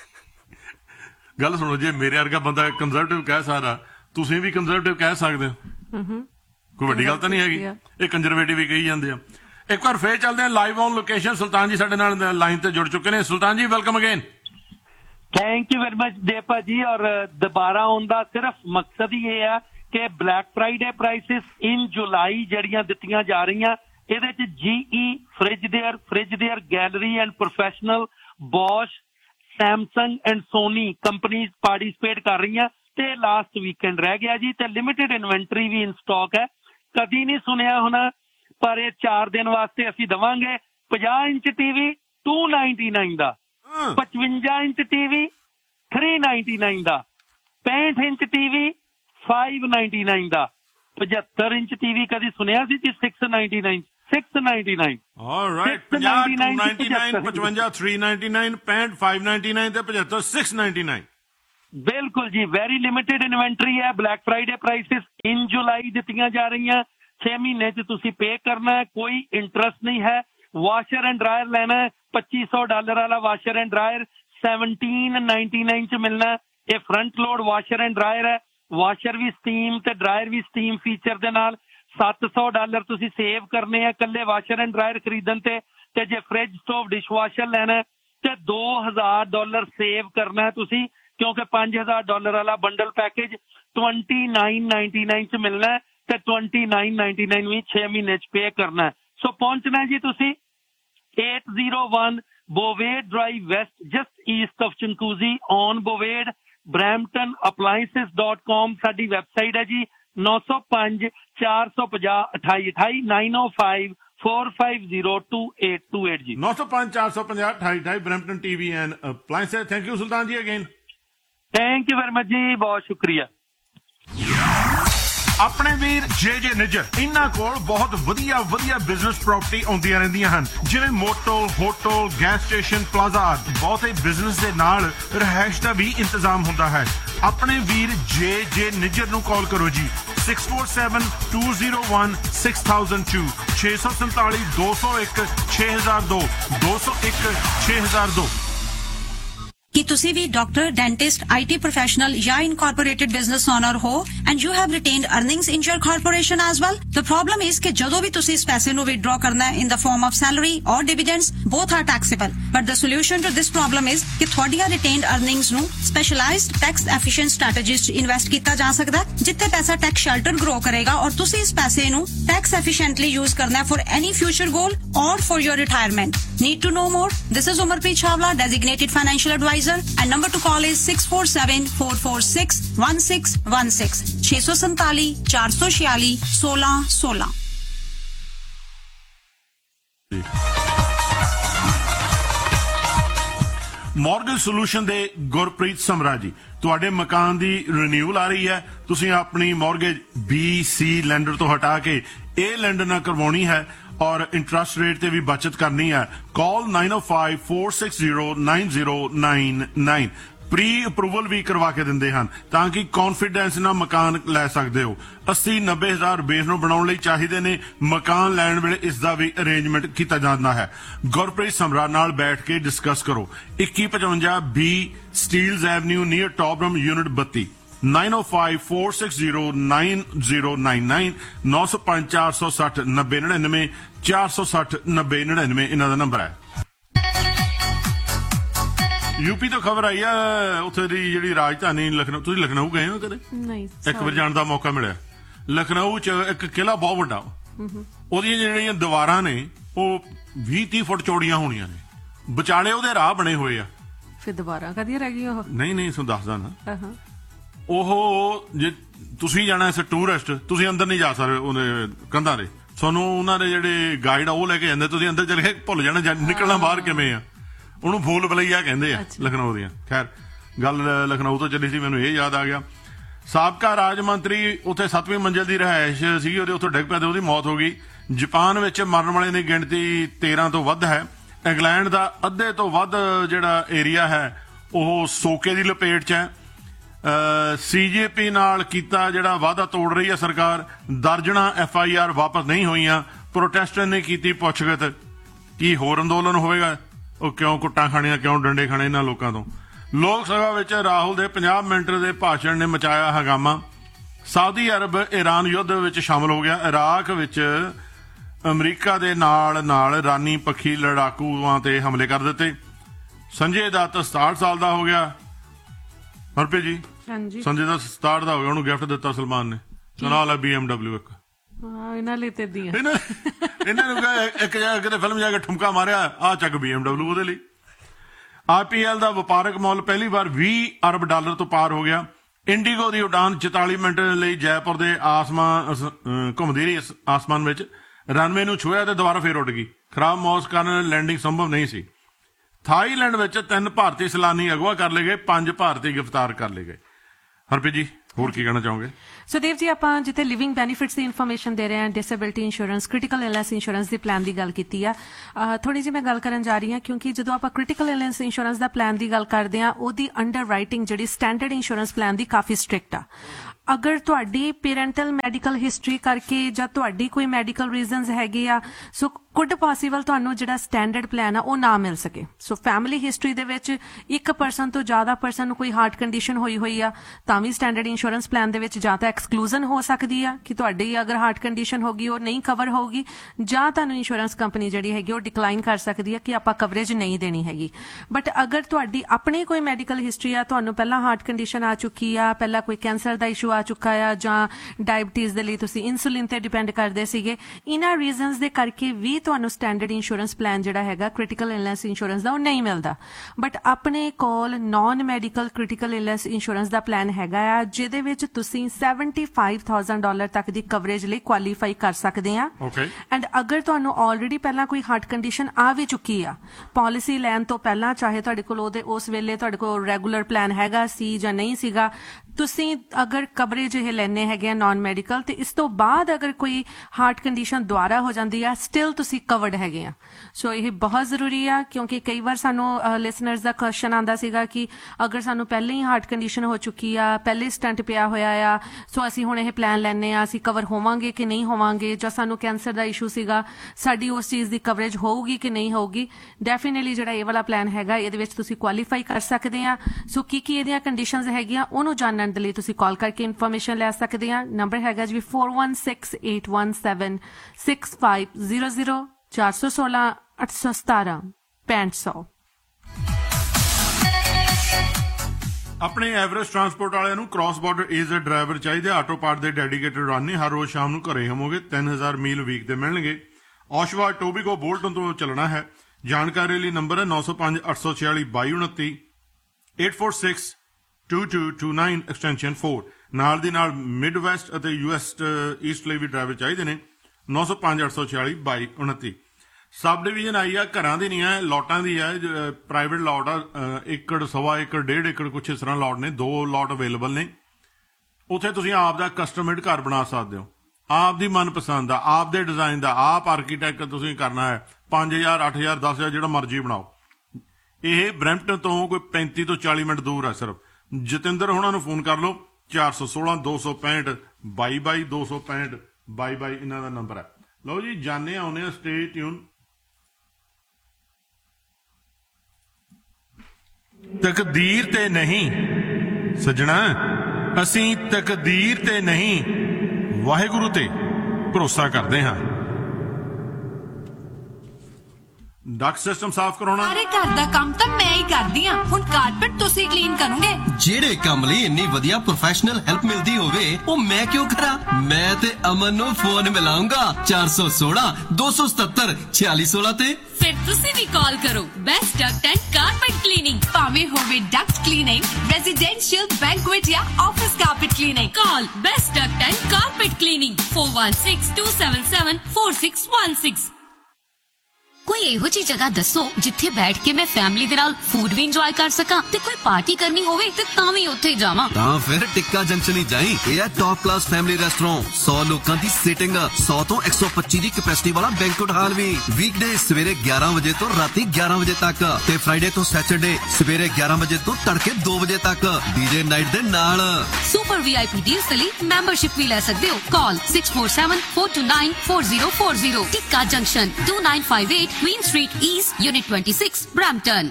Speaker 6: ਗੱਲ ਸੁਣੋ, ਜੇ ਮੇਰੇ ਵਰਗਾ ਬੰਦਾ ਕੰਜ਼ਰਵੇਟਿਵ ਕਹਿ ਸਕਦਾ, ਤੁਸੀਂ ਵੀ ਕੰਜ਼ਰਵੇਟਿਵ ਕਹਿ ਸਕਦੇ ਹੋ। ਕੋਈ ਵੱਡੀ ਗੱਲ ਤਾਂ ਨਹੀਂ ਹੈਗੀ। ਇਹ ਕੰਜ਼ਰਵੇਟਿਵ ਹੀ ਕਹੀ ਜਾਂਦੇ ਆ। ਇੱਕ ਵਾਰ ਫੇਰ ਚੱਲਦੇ ਆ ਲਾਈਵ ਔਨ ਲੋਕੇਸ਼ਨ। ਸੁਲਤਾਨ ਜੀ ਸਾਡੇ ਨਾਲ ਲਾਈਨ ਤੇ ਜੁੜ ਚੁੱਕੇ ਨੇ। ਸੁਲਤਾਨ ਜੀ welcome again.
Speaker 7: Thank you very much ਦੇਪਾ ਜੀ। ਔਰ ਦੁਬਾਰਾ ਆਉਣ ਦਾ ਸਿਰਫ ਮਕਸਦ ਹੀ ਇਹ ਆ ਕਿ ਬਲੈਕ ਫਰਾਈਡੇ ਪ੍ਰਾਈਸਿਸ ਇਨ ਜੁਲਾਈ ਜਿਹੜੀਆਂ ਦਿੱਤੀਆਂ ਜਾ ਰਹੀਆਂ, ਇਹਦੇ ਚ ਜੀਈ, ਫ੍ਰਿਜਦੇਅਰ, ਫ੍ਰਿਜਦੇਅਰ gallery and professional, Bose, Samsung and Soni companies participate ਕਰ ਰਹੀਆਂ। ਤੇ ਲਾਸਟ ਵੀਕਐਂਡ ਰਹਿ ਗਿਆ ਜੀ, ਤੇ ਲਿਮਿਟਡ ਇਨਵੈਂਟਰੀ ਵੀ ਇਨ ਸਟਾਕ ਹੈ। ਕਦੀ ਨਹੀਂ ਸੁਣਿਆ ਹੋਣਾ, ਪਰ ਇਹ ਚਾਰ ਦਿਨ ਵਾਸਤੇ ਅਸੀਂ ਦੇਵਾਂਗੇ। ਪੰਜਾਹ inch TV to ninety nine ਦਾ, ਪਚਵੰਜਾ inch TV three ninety nine ਦਾ, ਪੈਂਹਠ inch TV five ninety nine ਦਾ, ਪਝੱਤਰ ਇੰਚ ਟੀਵੀ ਕਦੀ ਸੁਣਿਆ ਸੀ G six ninety nine, six ninety nine.
Speaker 6: All right, ਪੰਜਾਹ ਟੂ ਨਾਈਨਟੀ ਨਾਈਨ, ਪਚਵੰਜਾ ਥ੍ਰੀ ਨਾਈਨਟੀ ਨਾਈਨ, ਪੈਂਹਠ five ninety nine ਤੇ ਪਝੱਤਰ ਸਿਕਸ ਨਾਈਨਟੀ ਨਾਈਨ।
Speaker 7: ਬਿਲਕੁਲ ਜੀ, ਵੈਰੀ ਲਿਮਿਟਿਡ ਇਨਵੈਂਟਰੀ ਹੈ। ਬਲੈਕ ਫਰਾਈਡੇ ਪ੍ਰਾਈਸਿਸ ਇਨ ਜੁਲਾਈ ਦਿੱਤੀਆਂ ਜਾ ਰਹੀਆਂ। ਛੇ ਮਹੀਨੇ 'ਚ ਤੁਸੀਂ ਪੇ ਕਰਨਾ ਹੈ, ਕੋਈ ਇੰਟਰਸਟ ਨਹੀਂ ਹੈ। ਵਾਸ਼ਰ ਐਂਡ ਡਰਾਇਰ ਲੈਣਾ ਹੈ, ਪੱਚੀ ਸੌ ਡਾਲਰ ਵਾਲਾ washer and dryer seventeen ninety nine 'ਚ ਮਿਲਣਾ। ਇਹ front load washer and dryer ਹੈ। ਵਾਸ਼ਰ ਵੀ ਸਟੀਮ ਤੇ ਡਰਾਇਰ ਵੀ ਸਟੀਮ ਫੀਚਰ ਦੇ ਨਾਲ। ਸੱਤ ਸੌ ਡਾਲਰ ਤੁਸੀਂ ਸੇਵ ਕਰਨੇ ਆ ਇਕੱਲੇ ਵਾਸ਼ਰ ਐਂਡ ਡਰਾਇਰ ਖਰੀਦਣ ਤੇ। ਤੇ ਜੇ ਫ੍ਰਿਜ ਸਟੋਵ ਡਿਸ਼ਵਾਸ਼ਰ ਲੈਣਾ ਹੈ ਤੇ ਦੋ ਹਜ਼ਾਰ ਡਾਲਰ ਸੇਵ ਕਰਨਾ ਹੈ ਤੁਸੀਂ, ਕਿਉਂਕਿ ਪੰਜ ਹਜ਼ਾਰ ਡਾਲਰ ਵਾਲਾ bundle package twenty nine ninety nine 'ਚ ਮਿਲਣਾ ਹੈ ਤੇ ਟਵੈਂਟੀ ਨਾਈਨ ਨਾਈਨਟੀ ਨਾਈਨ ਵੀ ਛੇ ਮਹੀਨੇ 'ਚ ਪੇ ਕਰਨਾ ਹੈ। ਸੋ ਪਹੁੰਚਣਾ ਜੀ ਤੁਸੀਂ eight oh one Bovade Drive West, just east of Chinguacousy on Bovade, brampton appliances dot com ਸਾਡੀ ਵੈਬਸਾਈਟ ਹੈ ਜੀ। ਨੌ ਸੌ ਪੰਜ ਚਾਰ ਸੌ ਪੰਜਾਹ ਅਠਾਈ ਅਠਾਈ nine oh five four five zero two eight two eight ਜੀ।
Speaker 6: ਨੌ ਸੌ ਪੰਜ ਚਾਰ ਸੌ ਪੰਜਾਹ ਅਠਾਈ ਅਠਾਈ Brampton TV and appliances. Thank you ਸੁਲਤਾਨ ਜੀ again.
Speaker 7: Thank you very much ਜੀ, ਬਹੁਤ ਸ਼ੁਕਰੀਆ।
Speaker 6: ਆਪਣੇ ਵੀਰ ਜੇ ਜੇ ਨਿੱਜਰ, ਇਹਨਾਂ ਕੋਲ ਬਹੁਤ ਵਧੀਆ ਵਧੀਆ ਬਿਜ਼ਨਸ ਪ੍ਰਾਪਰਟੀ ਆਉਂਦੀਆਂ ਰਹਿੰਦੀਆਂ ਹਨ, ਜਿਵੇਂ motel, hotel, gas station, plaza ਆਦਿ। ਬਹੁਤੇ ਬਿਜ਼ਨਸ ਦੇ ਨਾਲ ਰਿਹਾਇਸ਼ ਦਾ ਵੀ ਇੰਤਜ਼ਾਮ ਹੁੰਦਾ ਹੈ। ਆਪਣੇ ਵੀਰ ਜੇ ਜੇ ਨਿੱਜਰ ਨੂੰ ਕਾਲ ਕਰੋ ਜੀ six four seven two zero one six thousand two ਛੇ ਸੌ ਸੰਤਾਲੀ ਦੋ ਸੌ ਇੱਕ ਛੇ ਹਜ਼ਾਰ ਦੋ ਦੋ ਸੌ ਇੱਕ ਛੇ ਹਜ਼ਾਰ ਦੋ।
Speaker 8: ਕੀ ਤੁਸੀਂ ਵੀ ਡਾਕਟਰ, ਡੈਂਟਿਸਟ, ਆਈਟੀ ਪ੍ਰੋਫੈਸ਼ਨਲ ਜਾਂ ਇਨਕਾਰਪੋਰੇਟਡ ਬਿਜ਼ਨਸ ਓਨਰ ਹੋ and you have ਰਿਟੇਨਡ earnings in your corporation as well? The problem is ਕਿ ਜਦੋਂ ਵੀ ਤੁਸੀਂ ਇਸ ਪੈਸੇ ਨੂੰ ਵਿਦਡਰਾ ਕਰਨਾ ਹੈ ਇਨ ਦ ਫਾਰਮ ਆਫ ਸੈਲਰੀ ਔਰ ਡਿਵੀਡੈਂਡਸ, both are taxable. But the solution to this problem is ਕਿ ਤੁਹਾਡੀਆਂ ਰਿਟੇਨਡ ਅਰਨਿੰਗਸ ਨੂੰ ਸਪੈਸ਼ਲਾਈਜ਼ਡ ਟੈਕਸ ਐਫੀਸ਼ੀਐਂਟ ਸਟ੍ਰੈਟੇਜੀਜ਼ 'ਚ ਇਨਵੈਸਟ ਕੀਤਾ ਜਾ ਸਕਦਾ, ਜਿੱਥੇ ਪੈਸਾ ਟੈਕਸ ਸ਼ੈਲਟਰ ਗਰੋ ਕਰੇਗਾ ਔਰ ਤੁਸੀਂ ਇਸ ਪੈਸੇ ਨੂੰ ਟੈਕਸ ਐਫੀਸ਼ੀਐਂਟਲੀ ਯੂਜ਼ ਕਰਨਾ ਹੈ ਫॉर ਐਨੀ ਫਿਊਚਰ ਗੋਲ ਔਰ for your retirement. Need to know more? This is Umarpreet Chawla, designated financial advisor, and number to call is six four seven four four six one six one six six four seven four six one six one six।
Speaker 6: Mortgage solution ਦੇ ਗੁਰਪ੍ਰੀਤ ਸਮਰਾ ਜੀ, ਤੁਹਾਡੇ ਮਕਾਨ ਦੀ renewal ਆ ਰਹੀ ਹੈ, ਤੁਸੀਂ ਆਪਣੀ mortgage B C lander ਤੋਂ ਹਟਾ ਕੇ ਇਹ ਲੈਂਡਰ ਨਾਲ ਕਰਵਾਉਣੀ ਹੈ ਔਰ ਇੰਟਰਸਟ ਰੇਟ ਤੇ ਵੀ ਬਚਤ ਕਰਨੀ ਹੈ। ਕਾਲ nine oh five four six zero nine zero nine nine। Pre approval ਵੀ ਕਰਵਾ ਕੇ ਦਿੰਦੇ ਹਨ ਤਾਂ ਕਿ ਕੌਨਫੀਡੈਂਸ ਨਾਲ ਮਕਾਨ ਲੈ ਸਕਦੇ ਹੋ। अस्सी नब्बे ਹਜ਼ਾਰ ਬੇਸ ਨੂੰ ਬਣਾਉਣ ਲਈ ਚਾਹੀਦੇ ਨੇ। ਮਕਾਨ ਲੈਣ ਵੇਲੇ ਇਸ ਦਾ ਵੀ ਅਰੇਂਜਮੈਂਟ ਕੀਤਾ ਜਾਂਦਾ ਹੈ। ਗੁਰਪ੍ਰੀਤ ਸਮਰਾ ਨਾਲ ਬੈਠ ਕੇ ਡਿਸਕਸ ਕਰੋ। ਇੱਕੀ ਪਚਵੰਜਾ ਬੀ ਸਟੀਲਜ਼ ਐਵਨਿਊ ਨੀਅਰ ਟੌਬਰਮ ਯੂਨਿਟ ਬੱਤੀ nine oh five four six zero nine zero nine nine ਨੌ ਸੌ ਪੰਜ ਚਾਰ ਸੌ ਸੱਠ ਨੱਬੇ ਨੜਿਨਵੇਂ ਚਾਰ ਸੌ ਸੱਠ ਨੱਬੇ ਨੜਿਨਵੇਂ ਇਹਨਾਂ ਦਾ ਨੰਬਰ ਹੈ। ਯੂਪੀ ਤੋਂ ਖਬਰ ਆਈ ਆ, ਉੱਥੇ ਦੀ ਜਿਹੜੀ ਰਾਜਧਾਨੀ ਲਖਨਊ, ਤੁਸੀਂ ਲਖਨਊ ਗਏ ਹੋ ਕਦੇ?
Speaker 2: ਨਹੀਂ,
Speaker 6: ਇੱਕ ਵਾਰ ਜਾਣ ਦਾ ਮੌਕਾ ਮਿਲਿਆ। ਲਖਨਊ ਚ ਇੱਕ ਕਿਲਾ ਬਹੁਤ ਵੱਡਾ, ਉਹਦੀਆਂ ਜਿਹੜੀਆਂ ਦੀਵਾਰਾਂ ਨੇ ਉਹ ਵੀਹ ਤੀਹ ਫੁੱਟ ਚੌੜੀਆਂ ਹੋਣੀਆਂ ਨੇ, ਵਿਚਾਲੇ ਉਹਦੇ ਰਾਹ ਬਣੇ ਹੋਏ ਆ।
Speaker 2: ਫਿਰ ਦੁਬਾਰਾ ਕਦੀ ਰਹਿ ਗਈ ਉਹ?
Speaker 6: ਨਹੀਂ ਨਹੀਂ, ਤੁਹਾਨੂੰ ਦੱਸਦਾ ਨਾ। ਉਹ ਜੇ ਤੁਸੀਂ ਜਾਣਾ ਐਸ ਟੂਰਿਸਟ, ਤੁਸੀਂ ਅੰਦਰ ਨਹੀਂ ਜਾ ਸਕਦੇ ਉਹਦੇ ਕੰਧਾਂ ਦੇ, ਤੁਹਾਨੂੰ ਉਹਨਾਂ ਦੇ ਜਿਹੜੇ ਗਾਈਡ ਆ ਉਹ ਲੈ ਕੇ ਜਾਂਦੇ, ਤੁਸੀਂ ਅੰਦਰ ਚਲੇ ਕੇ ਭੁੱਲ ਜਾਣਾ ਨਿਕਲਣਾ ਬਾਹਰ ਕਿਵੇਂ ਆ। ਉਹਨੂੰ ਭੂਲ ਭੁਲਈਆ ਕਹਿੰਦੇ ਆ ਲਖਨਊ ਦੀਆਂ। ਖੈਰ ਗੱਲ ਲਖਨਊ ਤੋਂ ਚੱਲੀ ਸੀ, ਮੈਨੂੰ ਇਹ ਯਾਦ ਆ ਗਿਆ। ਸਾਬਕਾ ਰਾਜ ਮੰਤਰੀ ਉੱਥੇ ਸੱਤਵੀਂ ਮੰਜ਼ਿਲ ਦੀ ਰਿਹਾਇਸ਼ ਸੀਗੀ ਉਹਦੇ, ਉੱਥੋਂ ਡਿੱਗ ਪਿਆ ਤੇ ਉਹਦੀ ਮੌਤ ਹੋ ਗਈ। ਜਾਪਾਨ ਵਿੱਚ ਮਰਨ ਵਾਲੇ ਦੀ ਗਿਣਤੀ ਤੇਰਾਂ ਤੋਂ ਵੱਧ ਹੈ। ਇੰਗਲੈਂਡ ਦਾ ਅੱਧੇ ਤੋਂ ਵੱਧ ਜਿਹੜਾ ਏਰੀਆ ਹੈ ਉਹ ਸੋਕੇ ਦੀ ਲਪੇਟ 'ਚ ਹੈ। ਸੀਜੇਪੀ ਨਾਲ ਕੀਤਾ ਜਿਹੜਾ ਵਾਅਦਾ ਤੋੜ ਰਹੀ ਹੈ ਸਰਕਾਰ। ਦਰਜਣਾ ਐਫ ਆਈ ਆਰ ਵਾਪਸ ਨਹੀਂ ਹੋਈਆਂ। ਪ੍ਰੋਟੈਸਟਰ ਨੇ ਕੀਤੀ ਪੁੱਛਗਿੱਛ, ਕੀ ਹੋਰ ਅੰਦੋਲਨ ਹੋਵੇਗਾ? ਉਹ ਕਿਉਂ ਕੁੱਟਾਂ ਖਾਣੀਆਂ, ਕਿਉਂ ਡੰਡੇ ਖਾਣੇ ਇਹਨਾਂ ਲੋਕਾਂ ਤੋਂ? ਲੋਕ ਸਭਾ ਵਿੱਚ ਰਾਹੁਲ ਦੇ ਪੰਜਾਹ ਮਿੰਟ ਦੇ ਭਾਸ਼ਣ ਨੇ ਮਚਾਇਆ ਹੰਗਾਮਾ। ਸਾਊਦੀ ਅਰਬ ਈਰਾਨ ਯੁੱਧ ਵਿੱਚ ਸ਼ਾਮਲ ਹੋ ਗਿਆ। ਇਰਾਕ ਵਿੱਚ ਅਮਰੀਕਾ ਦੇ ਨਾਲ ਨਾਲ ਇਰਾਨੀ ਪੱਖੀ ਲੜਾਕੂਆਂ ਤੇ ਹਮਲੇ ਕਰ ਦਿੱਤੇ। ਸੰਜੇ ਦੱਤ ਸਤਾਹਠ ਸਾਲ ਦਾ ਹੋ ਗਿਆ। ਹਰਪ੍ਰੀਤ ਜੀ, ਸੰਜੇ ਦੱਤ ਸਤਾਹਠ ਦਾ ਹੋ ਗਿਆ, ਉਹਨੂੰ ਗਿਫਟ ਦਿੱਤਾ ਸਲਮਾਨ ਨੇ, ਚਲਾ ਲੈ ਬੀ ਐਮ ਡਬਲਿਊ ਇੱਕ।
Speaker 2: ਇਹਨਾਂ ਲਈ ਤੇ ਦੀਆਂ
Speaker 6: ਇਹਨਾਂ ਨੂੰ ਇੱਕ ਜਗ੍ਹਾ ਕਿਤੇ ਫਿਲਮ ਜਾ ਕੇ ਠੁਮਕਾ ਮਾਰਿਆ, ਆ ਚੱਕ ਬੀ ਐਮ ਡਬਲਿਊ ਉਹਦੇ ਲਈ। ਆਈ ਪੀ ਐਲ ਦਾ ਵਪਾਰਕ ਮੁੱਲ ਪਹਿਲੀ ਵਾਰ ਵੀਹ ਅਰਬ ਡਾਲਰ ਤੋਂ ਪਾਰ ਹੋ ਗਿਆ। ਇੰਡੀਗੋ ਦੀ ਉਡਾਨ ਚੁਤਾਲੀ ਮਿੰਟ ਲਈ ਜੈਪੁਰ ਦੇ ਆਸਮਾਨ ਘੁੰਮਦੀ ਰਹੀ ਆਸਮਾਨ ਵਿੱਚ, ਰਨਵੇ ਨੂੰ ਛੂਹਿਆ ਤੇ ਦੁਬਾਰਾ ਫੇਰ ਉੱਡ ਗਈ। ਖਰਾਬ ਮੌਸਮ ਕਾਰਨ ਲੈਂਡਿੰਗ ਸੰਭਵ ਨਹੀਂ ਸੀ। ਥਾਈਲੈਂਡ ਵਿੱਚ ਤਿੰਨ ਭਾਰਤੀ ਸੈਲਾਨੀ ਅਗਵਾ ਕਰ ਲਏ ਗਏ, ਪੰਜ ਭਾਰਤੀ ਗ੍ਰਿਫਤਾਰ ਕਰ ਲਏ ਗਏ। ਹਰਪ੍ਰੀਤ ਜੀ, ਹੋਰ ਕੀ ਕਹਿਣਾ ਚਾਹੋਗੇ?
Speaker 9: ਸੋ ਦੇਵ ਜੀ, ਆਪਾਂ ਜਿੱਥੇ ਲਿਵਿੰਗ ਬੈਨੀਫਿਟਸ ਦੀ ਇਨਫੋਰਮੇਸ਼ਨ ਦੇ ਰਹੇ ਹਾਂ, disability insurance, critical illness insurance ਦੀ ਪਲਾਨ ਦੀ ਗੱਲ ਕੀਤੀ ਆ, ਥੋੜੀ ਜਿਹੀ ਮੈਂ ਗੱਲ ਕਰਨ ਜਾ ਰਹੀ ਹਾਂ ਕਿਉਂਕਿ ਜਦੋਂ ਆਪਾਂ ਕ੍ਰਿਟੀਕਲ ਇਲਨੈਸ ਇੰਸ਼ੋਰੈਂਸ ਦਾ ਪਲਾਨ ਦੀ ਗੱਲ ਕਰਦੇ ਹਾਂ, ਉਹਦੀ ਅੰਡਰ ਰਾਈਟਿੰਗ ਜਿਹੜੀ ਸਟੈਂਡਰਡ ਇੰਸ਼ੋਰੈਂਸ ਪਲਾਨ ਦੀ ਕਾਫੀ ਸਟ੍ਰਿਕਟ ਆ। ਅਗਰ ਤੁਹਾਡੀ ਪੇਰੈਂਟਲ ਮੈਡੀਕਲ ਹਿਸਟਰੀ ਕਰਕੇ ਜਾਂ ਤੁਹਾਡੀ ਕੋਈ ਮੈਡੀਕਲ ਰੀਜ਼ਨਸ ਹੈਗੇ ਆ, ਸੋ ਕੁਡ ਪੋਸੀਬਲ ਤੁਹਾਨੂੰ ਜਿਹੜਾ ਸਟੈਂਡਰਡ ਪਲਾਨ ਆ ਉਹ ਨਾ ਮਿਲ ਸਕੇ। ਸੋ ਫੈਮਿਲੀ ਹਿਸਟਰੀ ਦੇ ਵਿੱਚ ਇੱਕ ਪਰਸਨ ਤੋਂ ਜ਼ਿਆਦਾ ਪਰਸਨ ਨੂੰ ਕੋਈ ਹਾਰਟ ਕੰਡੀਸ਼ਨ ਹੋਈ ਹੋਈ ਆ ਤਾਂ ਵੀ ਸਟੈਂਡਰਡ ਇੰਸ਼ੋਰੈਂਸ ਪਲਾਨ ਦੇ ਵਿੱਚ ਜਾਂ ਤਾਂ ਐਕਸਕਲੂਜ਼ਨ ਹੋ ਸਕਦੀ ਆ ਕਿ ਤੁਹਾਡੀ ਅਗਰ ਹਾਰਟ ਕੰਡੀਸ਼ਨ ਹੋਗੀ ਉਹ ਨਹੀਂ ਕਵਰ ਹੋਊਗੀ, ਜਾਂ ਤੁਹਾਨੂੰ ਇੰਸ਼ੋਰੈਂਸ ਕੰਪਨੀ ਜਿਹੜੀ ਹੈਗੀ ਉਹ ਡਿਕਲਾਈਨ ਕਰ ਸਕਦੀ ਆ ਕਿ ਆਪਾਂ ਕਵਰੇਜ ਨਹੀਂ ਦੇਣੀ ਹੈਗੀ। ਬਟ ਅਗਰ ਤੁਹਾਡੀ ਆਪਣੀ ਕੋਈ ਮੈਡੀਕਲ ਹਿਸਟਰੀ ਆ, ਤੁਹਾਨੂੰ ਪਹਿਲਾਂ ਹਾਰਟ ਕੰਡੀਸ਼ਨ ਆ ਚੁੱਕੀ ਆ, ਪਹਿਲਾਂ ਕੋਈ ਕੈਂਸਰ ਦਾ ਇਸ਼ੂ ਆ ਚੁੱਕਾ ਆ, ਜਾਂ ਡਾਇਬਟੀਜ਼ ਦੇ ਲਈ ਤੁਸੀਂ ਇਨਸੂਲਿਨ ਤੇ ਡਿਪੈਂਡ ਕਰਦੇ ਸੀਗੇ, ਇਹਨਾਂ ਰੀਜ਼ਨਸ ਦੇ ਕਰਕੇ ਵੀ ਤੁਹਾਨੂੰ ਸਟੈਂਡਰਡ ਇੰਸ਼ੋਰੈਂਸ ਪਲਾਨ ਜਿਹੜਾ ਹੈਗਾ ਕ੍ਰਿਟੀਕਲ ਇਲਨੈਸ ਇੰਸ਼ੋਰੈਂਸ ਦਾ ਉਹ ਨਹੀਂ ਮਿਲਦਾ। ਬਟ ਆਪਣੇ ਕੋਲ non medical critical illness insurance ਦਾ ਪਲਾਨ ਹੈਗਾ ਆ ਜਿਹਦੇ ਵਿੱਚ ਤੁਸੀਂ ਸੈਵਨਟੀ ਫਾਈਵ ਥਾਊਜ਼ੈਂਡ ਡਾਲਰ ਤੱਕ ਦੀ ਕਵਰੇਜ ਲਈ ਕੁਆਲੀਫਾਈ ਕਰ ਸਕਦੇ ਆ। ਐਂਡ ਅਗਰ ਤੁਹਾਨੂੰ ਆਲਰੇਡੀ ਪਹਿਲਾਂ ਕੋਈ ਹਾਰਟ ਕੰਡੀਸ਼ਨ ਆ ਵੀ ਚੁੱਕੀ ਆ, ਪਾਲਿਸੀ ਲੈਣ ਤੋਂ ਪਹਿਲਾਂ, ਚਾਹੇ ਤੁਹਾਡੇ ਕੋਲ ਉਹਦੇ ਉਸ ਵੇਲੇ ਤੁਹਾਡੇ ਕੋਲ ਰੈਗੂਲਰ ਪਲਾਨ ਹੈਗਾ ਸੀ ਜਾਂ ਨਹੀਂ ਸੀਗਾ, ਤੁਸੀਂ ਅਗਰ ਕਵਰੇਜ ਇਹ ਲੈਣੇ ਹੈਗੇ ਆ ਨਾਨ ਮੈਡੀਕਲ, ਤੇ ਇਸ ਤੋਂ ਬਾਅਦ ਅਗਰ ਕੋਈ ਹਾਰਟ ਕੰਡੀਸ਼ਨ ਦੁਆਰਾ ਹੋ ਜਾਂਦੀ ਆ, ਸਟਿਲ ਤੁਸੀਂ ਕਵਰਡ ਹੈਗੇ ਆ। ਸੋ ਇਹ ਬਹੁਤ ਜ਼ਰੂਰੀ ਆ ਕਿਉਂਕਿ ਕਈ ਵਾਰ ਸਾਨੂੰ ਲਿਸਨਰਸ ਦਾ ਕੁਐਸਚਨ ਆਉਂਦਾ ਸੀਗਾ ਕਿ ਅਗਰ ਸਾਨੂੰ ਪਹਿਲਾਂ ਹੀ ਹਾਰਟ ਕੰਡੀਸ਼ਨ ਹੋ ਚੁੱਕੀ ਆ, ਪਹਿਲੇ ਸਟੰਟ ਪਿਆ ਹੋਇਆ ਆ, ਸੋ ਅਸੀਂ ਹੁਣ ਇਹ ਪਲਾਨ ਲੈਣੇ ਆ, ਅਸੀਂ ਕਵਰ ਹੋਵਾਂਗੇ ਕਿ ਨਹੀਂ ਹੋਵਾਂਗੇ, ਜਾਂ ਸਾਨੂੰ ਕੈਂਸਰ ਦਾ ਇਸ਼ੂ ਸੀਗਾ, ਸਾਡੀ ਉਸ ਚੀਜ਼ ਦੀ ਕਵਰੇਜ ਹੋਊਗੀ ਕਿ ਨਹੀਂ ਹੋਊਗੀ। ਡੈਫੀਨਿਟਲੀ ਜਿਹੜਾ ਇਹ ਵਾਲਾ ਪਲਾਨ ਹੈਗਾ ਇਹਦੇ ਵਿੱਚ ਤੁਸੀਂ ਕੁਆਲੀਫਾਈ ਕਰ ਸਕਦੇ ਆ। ਸੋ ਕੀ ਕੀ ਇਹਦੀਆਂ ਕੰਡੀਸ਼ਨਸ ਹੈਗੀਆਂ ਉਹਨੂੰ ਜਾਣਨ ਦੇ ਲਈ ਤੁਸੀਂ ਕਾਲ ਕਰਕੇ ਇਨਫੋਰਮੇਸ਼ਨ ਲੈ ਸਕਦੇ ਆ। ਨੰਬਰ ਹੈਗਾ ਜੀ four one six eight one seven six five zero zero, ਚਾਰ ਸੌ ਸੋਲਾਂ ਅੱਠ ਸੌ ਸਤਾਰਾਂ ਪੈਂਹਠ ਸੌ।
Speaker 6: ਆਪਣੇ ਐਵਰੇਸਟ ਟਰਾਂਸਪੋਰਟ ਵਾਲਿਆਂ ਨੂੰ ਕ੍ਰਾਸ ਬਾਰਡਰ ਏਜ ਡਰਾਈਵਰ ਚਾਹੀਦੇ। ਆਟੋ ਪਾਰਟ ਦੇ ਡੈਡੀਕੇਟਡ ਰਨ ਨੇ, ਹਰ ਰੋਜ਼ ਸ਼ਾਮ ਨੂੰ ਘਰੇ ਹੋਵੋਗੇ। ਤਿੰਨ ਹਜ਼ਾਰ ਮੀਲ ਵੀਕ ਦੇ ਮਿਲਣਗੇ। ਔਸ਼ਵਾ ਟੋਬੀਗੋ ਬੋਲਟਨ ਤੋਂ ਚੱਲਣਾ ਹੈ। ਜਾਣਕਾਰੀ ਲਈ ਨੰਬਰ ਹੈ ਨੌ ਸੌ ਪੰਜ ਅੱਠ ਸੌ ਛਿਆਲੀ ਬਾਈ ਉਨੱਤੀ, eight four six to to to nine extension four. ਨਾਲ ਦੀ ਨਾਲ ਮਿਡ ਵੈਸਟ ਅਤੇ ਯੂਐਸ ਈਸਟ ਲਈ ਵੀ ਡਰਾਈਵਰ ਚਾਹੀਦੇ ਨੇ। ਨੌ ਸੌ ਪੰਜ ਅੱਠ ਸੌ ਛਿਆਲੀ ਬਾਈ ਉਨੱਤੀ। ਸਬ ਡਿਵੀਜ਼ਨ ਆਈ ਆ, ਘਰਾਂ ਦੀ ਨਹੀਂ ਆ, ਲੋਟਾਂ ਦੀ ਆ, ਪ੍ਰਾਈਵੇਟ ਲੋਟ ਆ, ਏਕੜ ਸਵਾ ਏਕੜ ਡੇਢ ਏਕੜ ਕੁਛ ਇਸ ਤਰ੍ਹਾਂ ਲੋਟ ਨੇ, ਦੋ ਲੋਟ ਅਵੇਲੇਬਲ ਨੇ। ਉੱਥੇ ਤੁਸੀਂ ਆਪ ਦਾ ਕਸਟਮੇਡ ਘਰ ਬਣਾ ਸਕਦੇ ਹੋ, ਆਪ ਦੀ ਮਨਪਸੰਦ ਦਾ, ਆਪ ਦੇ ਡਿਜ਼ਾਈਨ ਦਾ, ਆਪ ਆਰਕੀਟੈਕਟ ਤੁਸੀਂ ਕਰਨਾ ਹੈ। ਪੰਜ ਹਜ਼ਾਰ ਅੱਠ ਹਜ਼ਾਰ ਦਸ ਹਜ਼ਾਰ ਜਿਹੜਾ ਮਰਜ਼ੀ ਬਣਾਓ। ਇਹ ਬਰੈਂਪਟਨ ਤੋਂ ਕੋਈ ਪੈਂਤੀ ਤੋਂ ਚਾਲੀ ਮਿੰਟ ਦੂਰ ਹੈ ਸਿਰਫ। ਜਤਿੰਦਰ ਹੋਣਾ ਨੂੰ ਫੋਨ ਕਰ ਲਓ, ਚਾਰ ਸੌ ਸੋਲਾਂ ਦੋ ਸੌ ਪੈਂਹਠ ਬਾਈ ਬਾਈ ਦੋ ਸੌ ਪੈਂਹਠ ਬਾਈ ਬਾਈ ਇਹਨਾਂ ਦਾ ਨੰਬਰ ਹੈ। ਲਓ ਜੀ, ਜਾਣੇ ਆਉਨੇ ਆ, ਸਟੇ ਟਿਊਨ। ਤਕਦੀਰ ਤੇ ਨਹੀਂ ਸੱਜਣਾ, ਅਸੀਂ ਤਕਦੀਰ ਤੇ ਨਹੀਂ ਵਾਹਿਗੁਰੂ ਤੇ ਭਰੋਸਾ ਕਰਦੇ ਹਾਂ। ਡਕ ਸਿਸਟਮ ਸਾਫ਼ ਕਰਾਉਣਾ,
Speaker 4: ਸਾਰੇ ਘਰ ਦਾ ਕੰਮ ਤਾਂ ਮੈਂ ਹੀ ਕਰਦੀ ਆ, ਹੁਣ ਕਾਰਪੈਟ ਤੁਸੀਂ ਕਲੀਨ ਕਰੋਗੇ।
Speaker 10: ਜਿਹੜੇ ਕੰਮ ਲਈ ਇੰਨੀ ਵਧੀਆ ਪ੍ਰੋਫੈਸ਼ਨਲ ਹੈਲਪ ਮਿਲਦੀ ਹੋਵੇ ਉਹ ਮੈਂ ਕਿਉਂ ਕਰਾਂ। ਮੈਂ ਤੇ ਅਮਨ ਨੂੰ ਫੋਨ ਮਿਲਾਉਂਗਾ ਚਾਰ ਸੌ ਸੋਲਾਂ ਦੋ ਸੌ ਸਤੱਤਰ ਛਿਆਲੀ ਸੋਲਾਂ ਤੇ।
Speaker 4: ਫਿਰ ਤੁਸੀਂ ਵੀ ਕਾਲ ਕਰੋ best Duckett and carpet cleaning. ਭਾਵੇਂ ਹੋਵੇ ਡਕਟ ਕਲੀਨਿੰਗ, ਰੈਜ਼ੀਡੈਂਸ਼ੀਅਲ, ਬੈਂਕੁਏਟ ਜਾਂ office carpet cleaning, call best Duckett and carpet cleaning four one six to seven seven four six one six. ਕੋਈ ਇਹੋ ਜਿਹੀ ਜਗ੍ਹਾ ਦੱਸੋ ਜਿੱਥੇ ਬੈਠ ਕੇ ਮੈਂ ਫੈਮਿਲੀ ਦੇ ਨਾਲ ਫੂਡ ਵੀ ਇੰਜੋਏ ਕਰ ਸਕਾਂ, ਤੇ ਕੋਈ ਪਾਰਟੀ ਕਰਨੀ ਹੋਵੇ ਤੇ ਤਾਂ ਵੀ ਉੱਥੇ ਜਾਵਾਂ।
Speaker 10: ਤਾਂ ਫਿਰ ਟਿੱਕਾ ਜੰਕਸ਼ਨ ਹੀ ਜਾਈਂ। ਇਹ ਹੈ ਟੌਪ ਕਲਾਸ ਫੈਮਿਲੀ ਰੈਸਟੋਰੈਂਟ, ਸੌ ਲੋਕਾਂ ਦੀ ਸੀਟਿੰਗ, ਸੌ ਤੋਂ ਇੱਕ ਸੌ ਪੱਚੀ ਦੀ ਕੈਪੈਸਿਟੀ ਵਾਲਾ ਬੈਂਕੁਏਟ ਹਾਲ ਵੀ। ਵੀਕਡੇ ਸਵੇਰੇ ਗਿਆਰਾਂ ਵਜੇ ਤੋਂ ਰਾਤੀ ਗਿਆਰਾਂ ਵਜੇ ਤੱਕ, ਤੇ ਫਰਾਈਡੇ ਤੋਂ ਸੈਟਰਡੇ ਸਵੇਰੇ ਗਿਆਰਾਂ ਵਜੇ ਤੋਂ ਤੜਕੇ ਦੋ ਵਜੇ ਤੱਕ ਡੀਜੇ ਨਾਈਟ ਦੇ ਨਾਲ।
Speaker 4: ਸੁਪਰ ਵੀਆਈਪੀ ਡੀਲਸ ਲਈ ਮੈਂਬਰਸ਼ਿਪ ਵੀ ਲੈ ਸਕਦੇ ਹੋ। ਕਾਲ six four seven four two nine four zero four zero. Tikka junction, to nine five eight Queen Street East, Unit twenty-six, Brampton.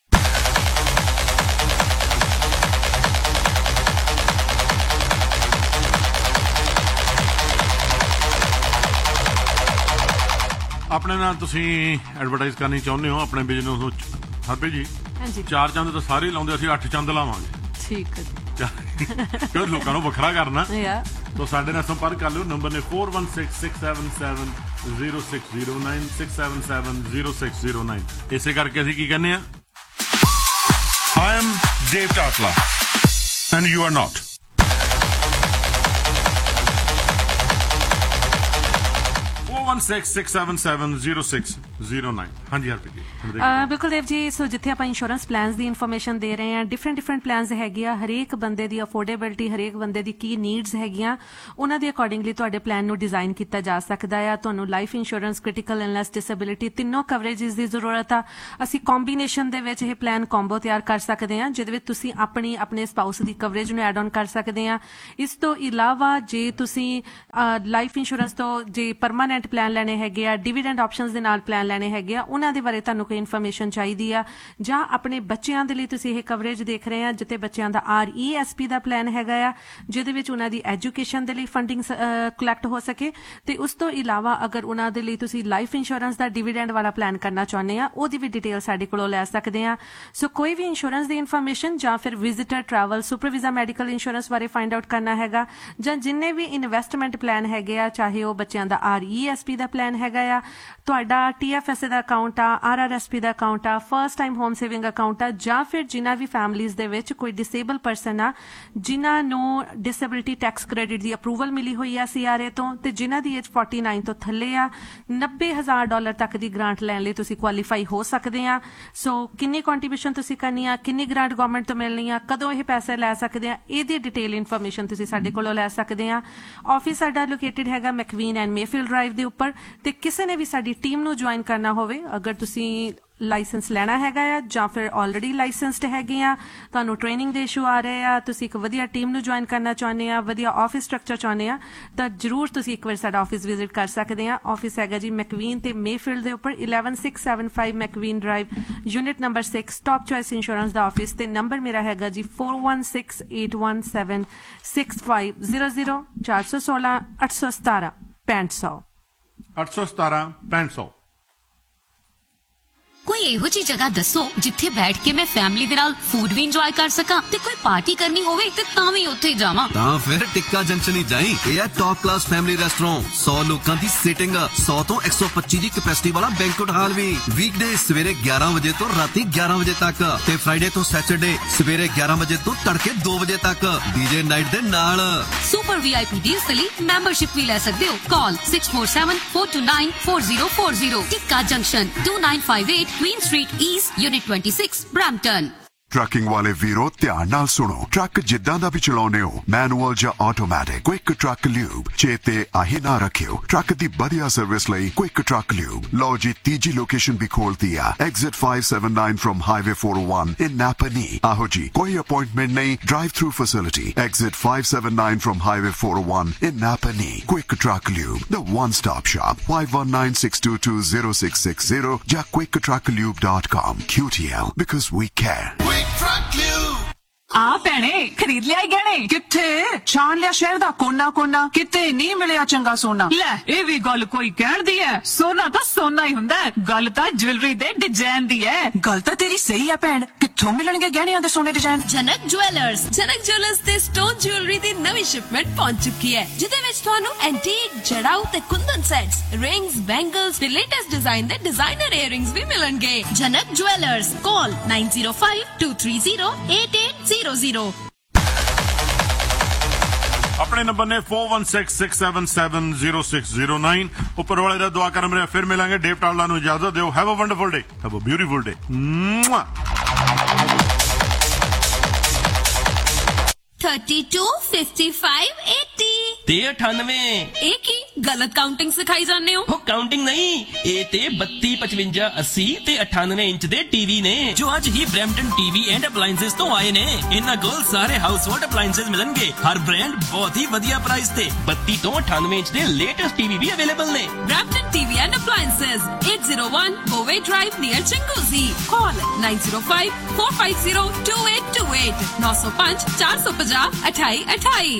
Speaker 6: ਆਪਣੇ ਨਾਲ ਤੁਸੀਂ ਐਡਵਰਟਾਈਜ਼ ਕਰਨੀ ਚਾਹੁੰਦੇ ਹੋ ਆਪਣੇ ਬਿਜ਼ਨਸ ਨੂੰ, ਹਰਪ੍ਰੀਤ ਜੀ? ਹਾਂਜੀ। ਚਾਰ ਚੰਦ ਤਾਂ ਸਾਰੇ ਲਾਉਂਦੇ, ਅਸੀਂ ਅੱਠ ਚੰਦ ਲਾਵਾਂਗੇ। ਠੀਕ ਹੈ, ਕਿਉਂ ਲੋਕਾਂ ਨੂੰ ਵੱਖਰਾ ਕਰਨਾ। ਤਾਂ ਸਾਡੇ ਨਾਲ ਸੰਪਰਕ ਕਰ ਲਿਓ। ਨੰਬਰ ਨੇ four one six six seven seven zero six zero nine six seven seven zero six zero nine. ਇਸੇ ਕਰਕੇ ਅਸੀਂ ਕੀ ਕਹਿੰਦੇ ਆ, I am ਡੇਵ ਟਾਟਲਾ and you are not. four one six, six seven seven, zero six zero ਨਾइन। हाँ जी हरप्रीत जी।
Speaker 9: ਅਹ ਬਿਲਕੁਲ ਦੇਵ ਜੀ, ਸੋ ਜਿੱਥੇ ਆਪਾਂ insurance plans ਦੀ information ਦੇ ਰਹੇ ਹਾਂ, ਡਿਫਰੈਂਟ ਡਿਫਰੈਂਟ ਪਲਾਨਸ ਹੈਗੇ ਆ, ਹਰੇਕ ਬੰਦੇ ਦੀ ਅਫੋਰਡੇਬਿਲਟੀ, ਹਰੇਕ ਬੰਦੇ ਦੀ ਕੀ ਨੀਡਸ ਹੈਗੀਆਂ, ਉਹਨਾਂ ਦੇ ਅਕੋਰਡਿੰਗਲੀ ਤੁਹਾਡੇ ਪਲਾਨ ਨੂੰ ਡਿਜ਼ਾਈਨ ਕੀਤਾ ਜਾ ਸਕਦਾ ਆ। ਤੁਹਾਨੂੰ life insurance, critical illness, disability ਤਿੰਨੋਂ ਕਵਰੇजेस ਦੀ ਜ਼ਰੂਰਤ ਆ। ਅਸੀਂ ਕੰਬੀਨੇਸ਼ਨ ਦੇ ਵਿੱਚ ਇਹ ਪਲਾਨ ਕੰਬੋ ਤਿਆਰ ਕਰ ਸਕਦੇ ਹਾਂ, ਜਿਹਦੇ ਵਿੱਚ ਤੁਸੀਂ ਆਪਣੀ ਆਪਣੇ ਸਪਾਊਸ ਦੀ ਕਵਰੇਜ ਨੂੰ ਐਡ ਆਨ ਕਰ ਸਕਦੇ ਆ। ਇਸ ਤੋਂ ਇਲਾਵਾ ਜੇ ਤੁਸੀਂ ਲਾਈਫ ਇੰਸ਼ੋਰੈਂਸ ਤੋਂ ਜੇ ਪਰਮਾਨੈਂਟ ਪਲਾਨ ਲੈਣੇ ਹੈਗੇ ਆ, ਡਿਵੀਡੈਂਡ ਆਪਸ਼ਨਸ ਦੇ ਨਾਲ ਪਲਾਨ ਲੈਣੇ ਹੈਗੇ ਆ, ਉਹਨਾਂ ਦੇ ਬਾਰੇ ਤੁਹਾਨੂੰ ਕੋਈ ਇਨਫੋਰਮੇਸ਼ਨ ਚਾਹੀਦੀ ਆ, ਜਾਂ ਆਪਣੇ ਬੱਚਿਆਂ ਦੇ ਲਈ ਤੁਸੀਂ ਇਹ ਕਵਰੇਜ ਦੇਖ ਰਹੇ ਆ, ਜਿੱਤੇ ਬੱਚਿਆਂ ਦਾ ਆਰ ਈ ਐਸ ਪੀ ਦਾ ਪਲਾਨ ਹੈਗਾ ਆ, ਜਿਹਦੇ ਵਿੱਚ ਉਹਨਾਂ ਦੀ ਐਜੂਕੇਸ਼ਨ ਦੇ ਲਈ ਫੰਡਿੰਗ ਕਲੈਕਟ ਹੋ ਸਕੇ। ਤੇ ਉਸ ਤੋਂ ਇਲਾਵਾ ਅਗਰ ਉਹਨਾਂ ਦੇ ਲਈ ਤੁਸੀਂ ਲਾਈਫ ਇੰਸ਼ੋਰੈਂਸ ਦਾ ਡਿਵੀਡੈਂਡ ਵਾਲਾ ਪਲਾਨ ਕਰਨਾ ਚਾਹੁੰਦੇ ਆ, ਉਹਦੀ ਵੀ ਡਿਟੇਲ ਸਾਡੇ ਕੋਲੋਂ ਲੈ ਸਕਦੇ ਆ। ਸੋ ਕੋਈ ਵੀ ਇੰਸ਼ੋਰੈਂਸ ਦੀ ਇਨਫੋਰਮੇਸ਼ਨ ਜਾਂ ਫਿਰ visitor travel super visa medical insurance ਬਾਰੇ ਫਾਈਂਡ ਆਊਟ ਕਰਨਾ ਹੈਗਾ, ਜਾਂ ਜਿੰਨੇ ਵੀ ਇਨਵੈਸਟਮੈਂਟ ਪਲਾਨ ਹੈਗੇ ਆ, ਚਾਹੇ ਉਹ ਬੱਚਿਆਂ ਦਾ ਆਰ ਈ ਐਸ ਪੀ ਦਾ ਪਲਾਨ ਹੈਗਾ ਆ, ਤੁਹਾਡਾ ਟੀ ਐਫ ਐਸ ਦਾ ਅਕਾਊਂਟ ਆ, ਆਰ ਆਰ ਐਸ ਪੀ ਦਾ ਅਕਾਊਂਟ ਆ, first time home saving account ਆ, ਜਾਂ ਫਿਰ ਜਿਨ੍ਹਾਂ ਵੀ ਫੈਮਲੀਜ਼ ਦੇ ਵਿੱਚ ਕੋਈ ਡਿਸੇਬਲ ਪਰਸਨ ਆ ਜਿਨ੍ਹਾਂ ਨੂੰ ਡਿਸੇਬਿਲਿਟੀ ਟੈਕਸ ਕ੍ਰੈਡਿਟ ਦੀ ਅਪਰੂਵਲ ਮਿਲੀ ਹੋਈ ਆ ਸੀ ਆਰ ਏ ਤੋਂ, ਤੇ ਜਿਨ੍ਹਾਂ ਦੀ ਏਜ ਉਨਤਾਲੀ ਤੋਂ ਥੱਲੇ ਆ, ਨੱਬੇ ਹਜ਼ਾਰ ਡਾਲਰ ਤੱਕ ਦੀ ਗ੍ਰਾਂਟ ਲੈਣ ਲਈ ਤੁਸੀਂ ਕੁਆਲੀਫਾਈ ਹੋ ਸਕਦੇ ਆ। ਸੋ ਕਿੰਨੀ ਕੰਟਰੀਬਿਊਸ਼ਨ ਤੁਸੀਂ ਕਰਨੀ ਆ, ਕਿੰਨੀ ਗ੍ਰਾਂਟ ਗਵਰਨਮੈਂਟ ਤੋਂ ਮਿਲਣੀ ਆ, ਕਦੋਂ ਇਹ ਪੈਸੇ ਲੈ ਸਕਦੇ ਆ, ਇਹਦੀ ਡਿਟੇਲ ਇਨਫੋਰਮੇਸ਼ਨ ਤੁਸੀਂ ਸਾਡੇ ਕੋਲੋਂ ਲੈ ਸਕਦੇ ਆ। ਆਫਿਸ ਸਾਡਾ ਲੋਕੇਟਡ ਹੈਗਾ ਮੈਕਵੀਨ ਐਂਡ ਮੇਫੀਲਡ ਡਰਾਈਵ ਦੇ ਉੱਪਰ। ਤੇ ਕਿਸੇ ਨੇ ਵੀ ਸਾਡੀ ਟੀਮ ਨੂੰ ਜੁਆਇਨ ਕਰਨਾ ਹੋਵੇ, ਅਗਰ ਤੁਸੀਂ ਲਾਇਸੈਂਸ ਲੈਣਾ ਹੈਗਾ ਆ ਜਾਂ ਫਿਰ ਆਲਰੇਡੀ ਲਾਇਸੈਂਸਡ ਹੈਗੇ ਆ, ਤੁਹਾਨੂੰ ਟ੍ਰੇਨਿੰਗ ਦੇ ਇਸ਼ੂ ਆ ਰਹੇ ਆ, ਤੁਸੀਂ ਇੱਕ ਵਧੀਆ ਟੀਮ ਨੂੰ ਜੁਆਇਨ ਕਰਨਾ ਚਾਹੁੰਦੇ ਆ, ਵਧੀਆ ਆਫਿਸ ਸਟਰਕਚਰ ਚਾਹੁੰਦੇ ਆ, ਤਾਂ ਜਰੂਰ ਤੁਸੀਂ ਇੱਕ ਵਾਰ ਸਾਡਾ ਆਫਿਸ ਵਿਜ਼ਿਟ ਕਰ ਸਕਦੇ ਆ। ਆਫਿਸ ਹੈਗਾ ਜੀ ਮੈਕਵੀਨ ਤੇ ਮੇਫੀਲਡ ਦੇ ਉੱਪਰ eleven six seven five ਮੈਕਵੀਨ drive, unit number six, top choice insurance ਦਾ ਆਫਿਸ। ਤੇ ਨੰਬਰ ਮੇਰਾ ਹੈਗਾ ਜੀ four one six eight one seven six five zero zero चार सौ सोलह अठ सौ सतारा पैंठ सौ
Speaker 6: अठ सौ सतारा पैंठ सौ।
Speaker 11: ਕੋਈ ਇਹੋ ਜਿਹੀ ਜਗ੍ਹਾ ਦੱਸੋ ਜਿੱਥੇ ਬੈਠ ਕੇ ਮੈਂ ਫੈਮਿਲੀ ਦੇ ਨਾਲ ਫੂਡ ਵੀ ਇੰਜੋਏ ਕਰ ਸਕਾਂ, ਤੇ ਕੋਈ ਪਾਰਟੀ ਕਰਨੀ ਹੋਵੇ ਤੇ ਤਾਂ ਵੀ ਉੱਥੇ ਜਾਵਾਂ।
Speaker 10: ਤਾਂ ਫਿਰ ਟਿੱਕਾ ਜੰਕਸ਼ਨ ਹੀ ਜਾਈਂ। ਇਹ ਹੈ ਟੌਪ ਕਲਾਸ ਫੈਮਿਲੀ ਰੈਸਟੋਰੈਂਟ, सौ ਲੋਕਾਂ ਦੀ ਸੀਟਿੰਗ, सौ ਤੋਂ एक सौ पच्चीस ਦੀ ਕੈਪੈਸਿਟੀ ਵਾਲਾ ਬੈਂਕੁਏਟ ਹਾਲ ਵੀ। ਵੀਕਡੇ ਸਵੇਰੇ ਗਿਆਰਾਂ ਵਜੇ ਤੋਂ ਰਾਤੀ ਗਿਆਰਾਂ ਵਜੇ ਤੱਕ, ਤੇ ਫਰਾਈਡੇ ਤੋਂ ਸੈਟਰਡੇ ਸਵੇਰੇ ਗਿਆਰਾਂ ਵਜੇ ਤੋਂ ਤੜਕੇ ਦੋ ਵਜੇ ਤੱਕ ਡੀਜੇ ਨਾਈਟ ਦੇ ਨਾਲ।
Speaker 11: ਸੁਪਰ ਵੀ ਆਈ ਪੀ ਡੀਲਸ ਦੇ ਲਈ ਮੈਂਬਰਸ਼ਿਪ ਵੀ ਲੈ ਸਕਦੇ ਹੋ। ਕਾਲ six four seven four to nine four zero four zero. Tikka junction to nine five eight queen street east, unit छब्बीस, ब्रैम्पटन।
Speaker 12: ਟਰੱਕਿੰਗ ਵਾਲੇ ਵੀਰੋ ਧਿਆਨ ਨਾਲ ਸੁਣੋ। ਟਰੱਕ ਜਿੱਦਾਂ ਦਾ ਵੀ ਚਲਾਉਨੇ ਹੋ, ਮੈਨੂਅਲ ਜਾਂ ਆਟੋਮੈਟਿਕ, ਕੁਇਕ ਟਰੱਕ ਲਿਊਬ ਚੇਤੇ ਆਹੀ ਨਾ ਰੱਖਿਓ। ਟਰੱਕ ਦੀ ਵਧੀਆ ਸਰਵਿਸ ਲਈ ਕੁਇਕ ਟਰੱਕ ਲਿਊਬ। ਲਓ ਜੀ ਤੀਜੀ ਲੋਕੇਸ਼ਨ ਵੀ ਖੋਲਤੀ ਆ, exit five seven nine from highway four O one in Napa Knee। ਆਹੋ ਜੀ, ਕੋਈ ਅਪਾਇੰਟਮੈਂਟ ਨਹੀਂ, drive through facility. Exit five seven nine from highway four O one in Napa Knee। Quick truck lube, the one stop shop। Five one nine six to to zero six six zero ਜਾਂ quick truck lube dot com। Q T L, because we care।
Speaker 13: ਆ ਭੈਣੇ, ਖਰੀਦ ਲਿਆ ਗਹਿਣੇ? ਕਿੱਥੇ? ਛਾਣ ਲਿਆ ਸ਼ਹਿਰ ਦਾ ਕੋਨਾ ਕੋਨਾ, ਕਿਤੇ ਨਹੀਂ ਮਿਲਿਆ ਚੰਗਾ ਸੋਨਾ। ਲੈ ਇਹ ਵੀ ਗੱਲ ਕੋਈ ਕਹਿਣ ਦੀ ਹੈ, ਸੋਨਾ ਤਾਂ ਸੋਨਾ ਹੀ ਹੁੰਦਾ, ਗੱਲ ਤਾਂ ਜੁਐਲਰੀ ਦੇ ਡਿਜ਼ਾਈਨ ਦੀ ਹੈ। ਗੱਲ ਤਾਂ ਤੇਰੀ ਸਹੀ ਹੈ ਭੈਣ, ਕਿੱਥੋਂ ਮਿਲਣਗੇ ਗਹਿਣਿਆਂ ਦੇ ਸੋਨੇ ਡਿਜ਼ਾਈਨ?
Speaker 14: ਜਨਕ ਜੁਐਲਰਸ। ਜਨਕ ਜੁਐਲਰਸ ਤੇ ਸਟੋਨ ਜੁਐਲਰੀ ਦੀ ਨਵੀਂ ਸ਼ਿਪਮੈਂਟ ਪਹੁੰਚ ਚੁੱਕੀ ਹੈ, ਜਿਹਦੇ ਵਿੱਚ ਤੁਹਾਨੂੰ ਐਂਟੀਕ, ਜੜਾਊ ਤੇ ਕੁੰਦਨ ਸੈਟਸ, ਰਿੰਗਸ, ਬੈਂਗਲਸ ਤੇ ਲੇਟੈਸਟ ਡਿਜ਼ਾਈਨ ਦੇ ਡਿਜ਼ਾਈਨਰ ਇਅਰਿੰਗਸ ਵੀ ਮਿਲਣਗੇ। ਜਨਕ jewellers. Call nine zero five to three zero eight eight zero zero.
Speaker 6: अपने नंबर ने four one six six seven seven zero six zero nine. ऊपर वाले का दुआ कर मेरे, फिर मिलेंगे। डेव टावला नूं इजाजत दिओ। Have a wonderful day, have a beautiful day.
Speaker 14: Thirty two fifty five eighty
Speaker 15: ਤੇ अठानवे।
Speaker 14: ਇਹ ਕੀ ਗਲਤ ਕਾਊਂਟਿੰਗ ਸਿਖਾਈ ਜਾਂਦੇ ਹੋ?
Speaker 15: ਉਹ ਕਾਊਂਟਿੰਗ ਨਹੀਂ, ਇਹ ਤੇ बत्तीस पचवंजा अस्सी ਤੇ अठानवे ਇੰਚ ਦੇ ਟੀਵੀ ਨੇ, ਜੋ ਅੱਜ ਹੀ ਬ੍ਰੈਂਪਟਨ ਟੀਵੀ ਐਂਡ ਅਪਲਾਈਐਂਸਸ ਤੋਂ ਆਏ ਨੇ। ਇਹਨਾਂ ਕੋਲ ਸਾਰੇ ਹਾਊਸ ਹੋਲਡ ਅਪਲਾਈਐਂਸਸ ਮਿਲਣਗੇ, ਹਰ ਬ੍ਰਾਂਡ ਬਹੁਤ ਹੀ ਵਧੀਆ ਪ੍ਰਾਈਸ ਤੇ। बत्तीस ਤੋਂ अठानवे ਇੰਚ ਦੇ ਲੇਟੈਸਟ ਟੀਵੀ ਵੀ ਅਵੇਲੇਬਲ ਨੇ।
Speaker 14: Brampton TV and appliances, eight zero one Boway Drive near Chinguzi। Call nine zero five four five zero to eight to eight. नौ सौ पाँच चार सौ पचास अठाई अठाई।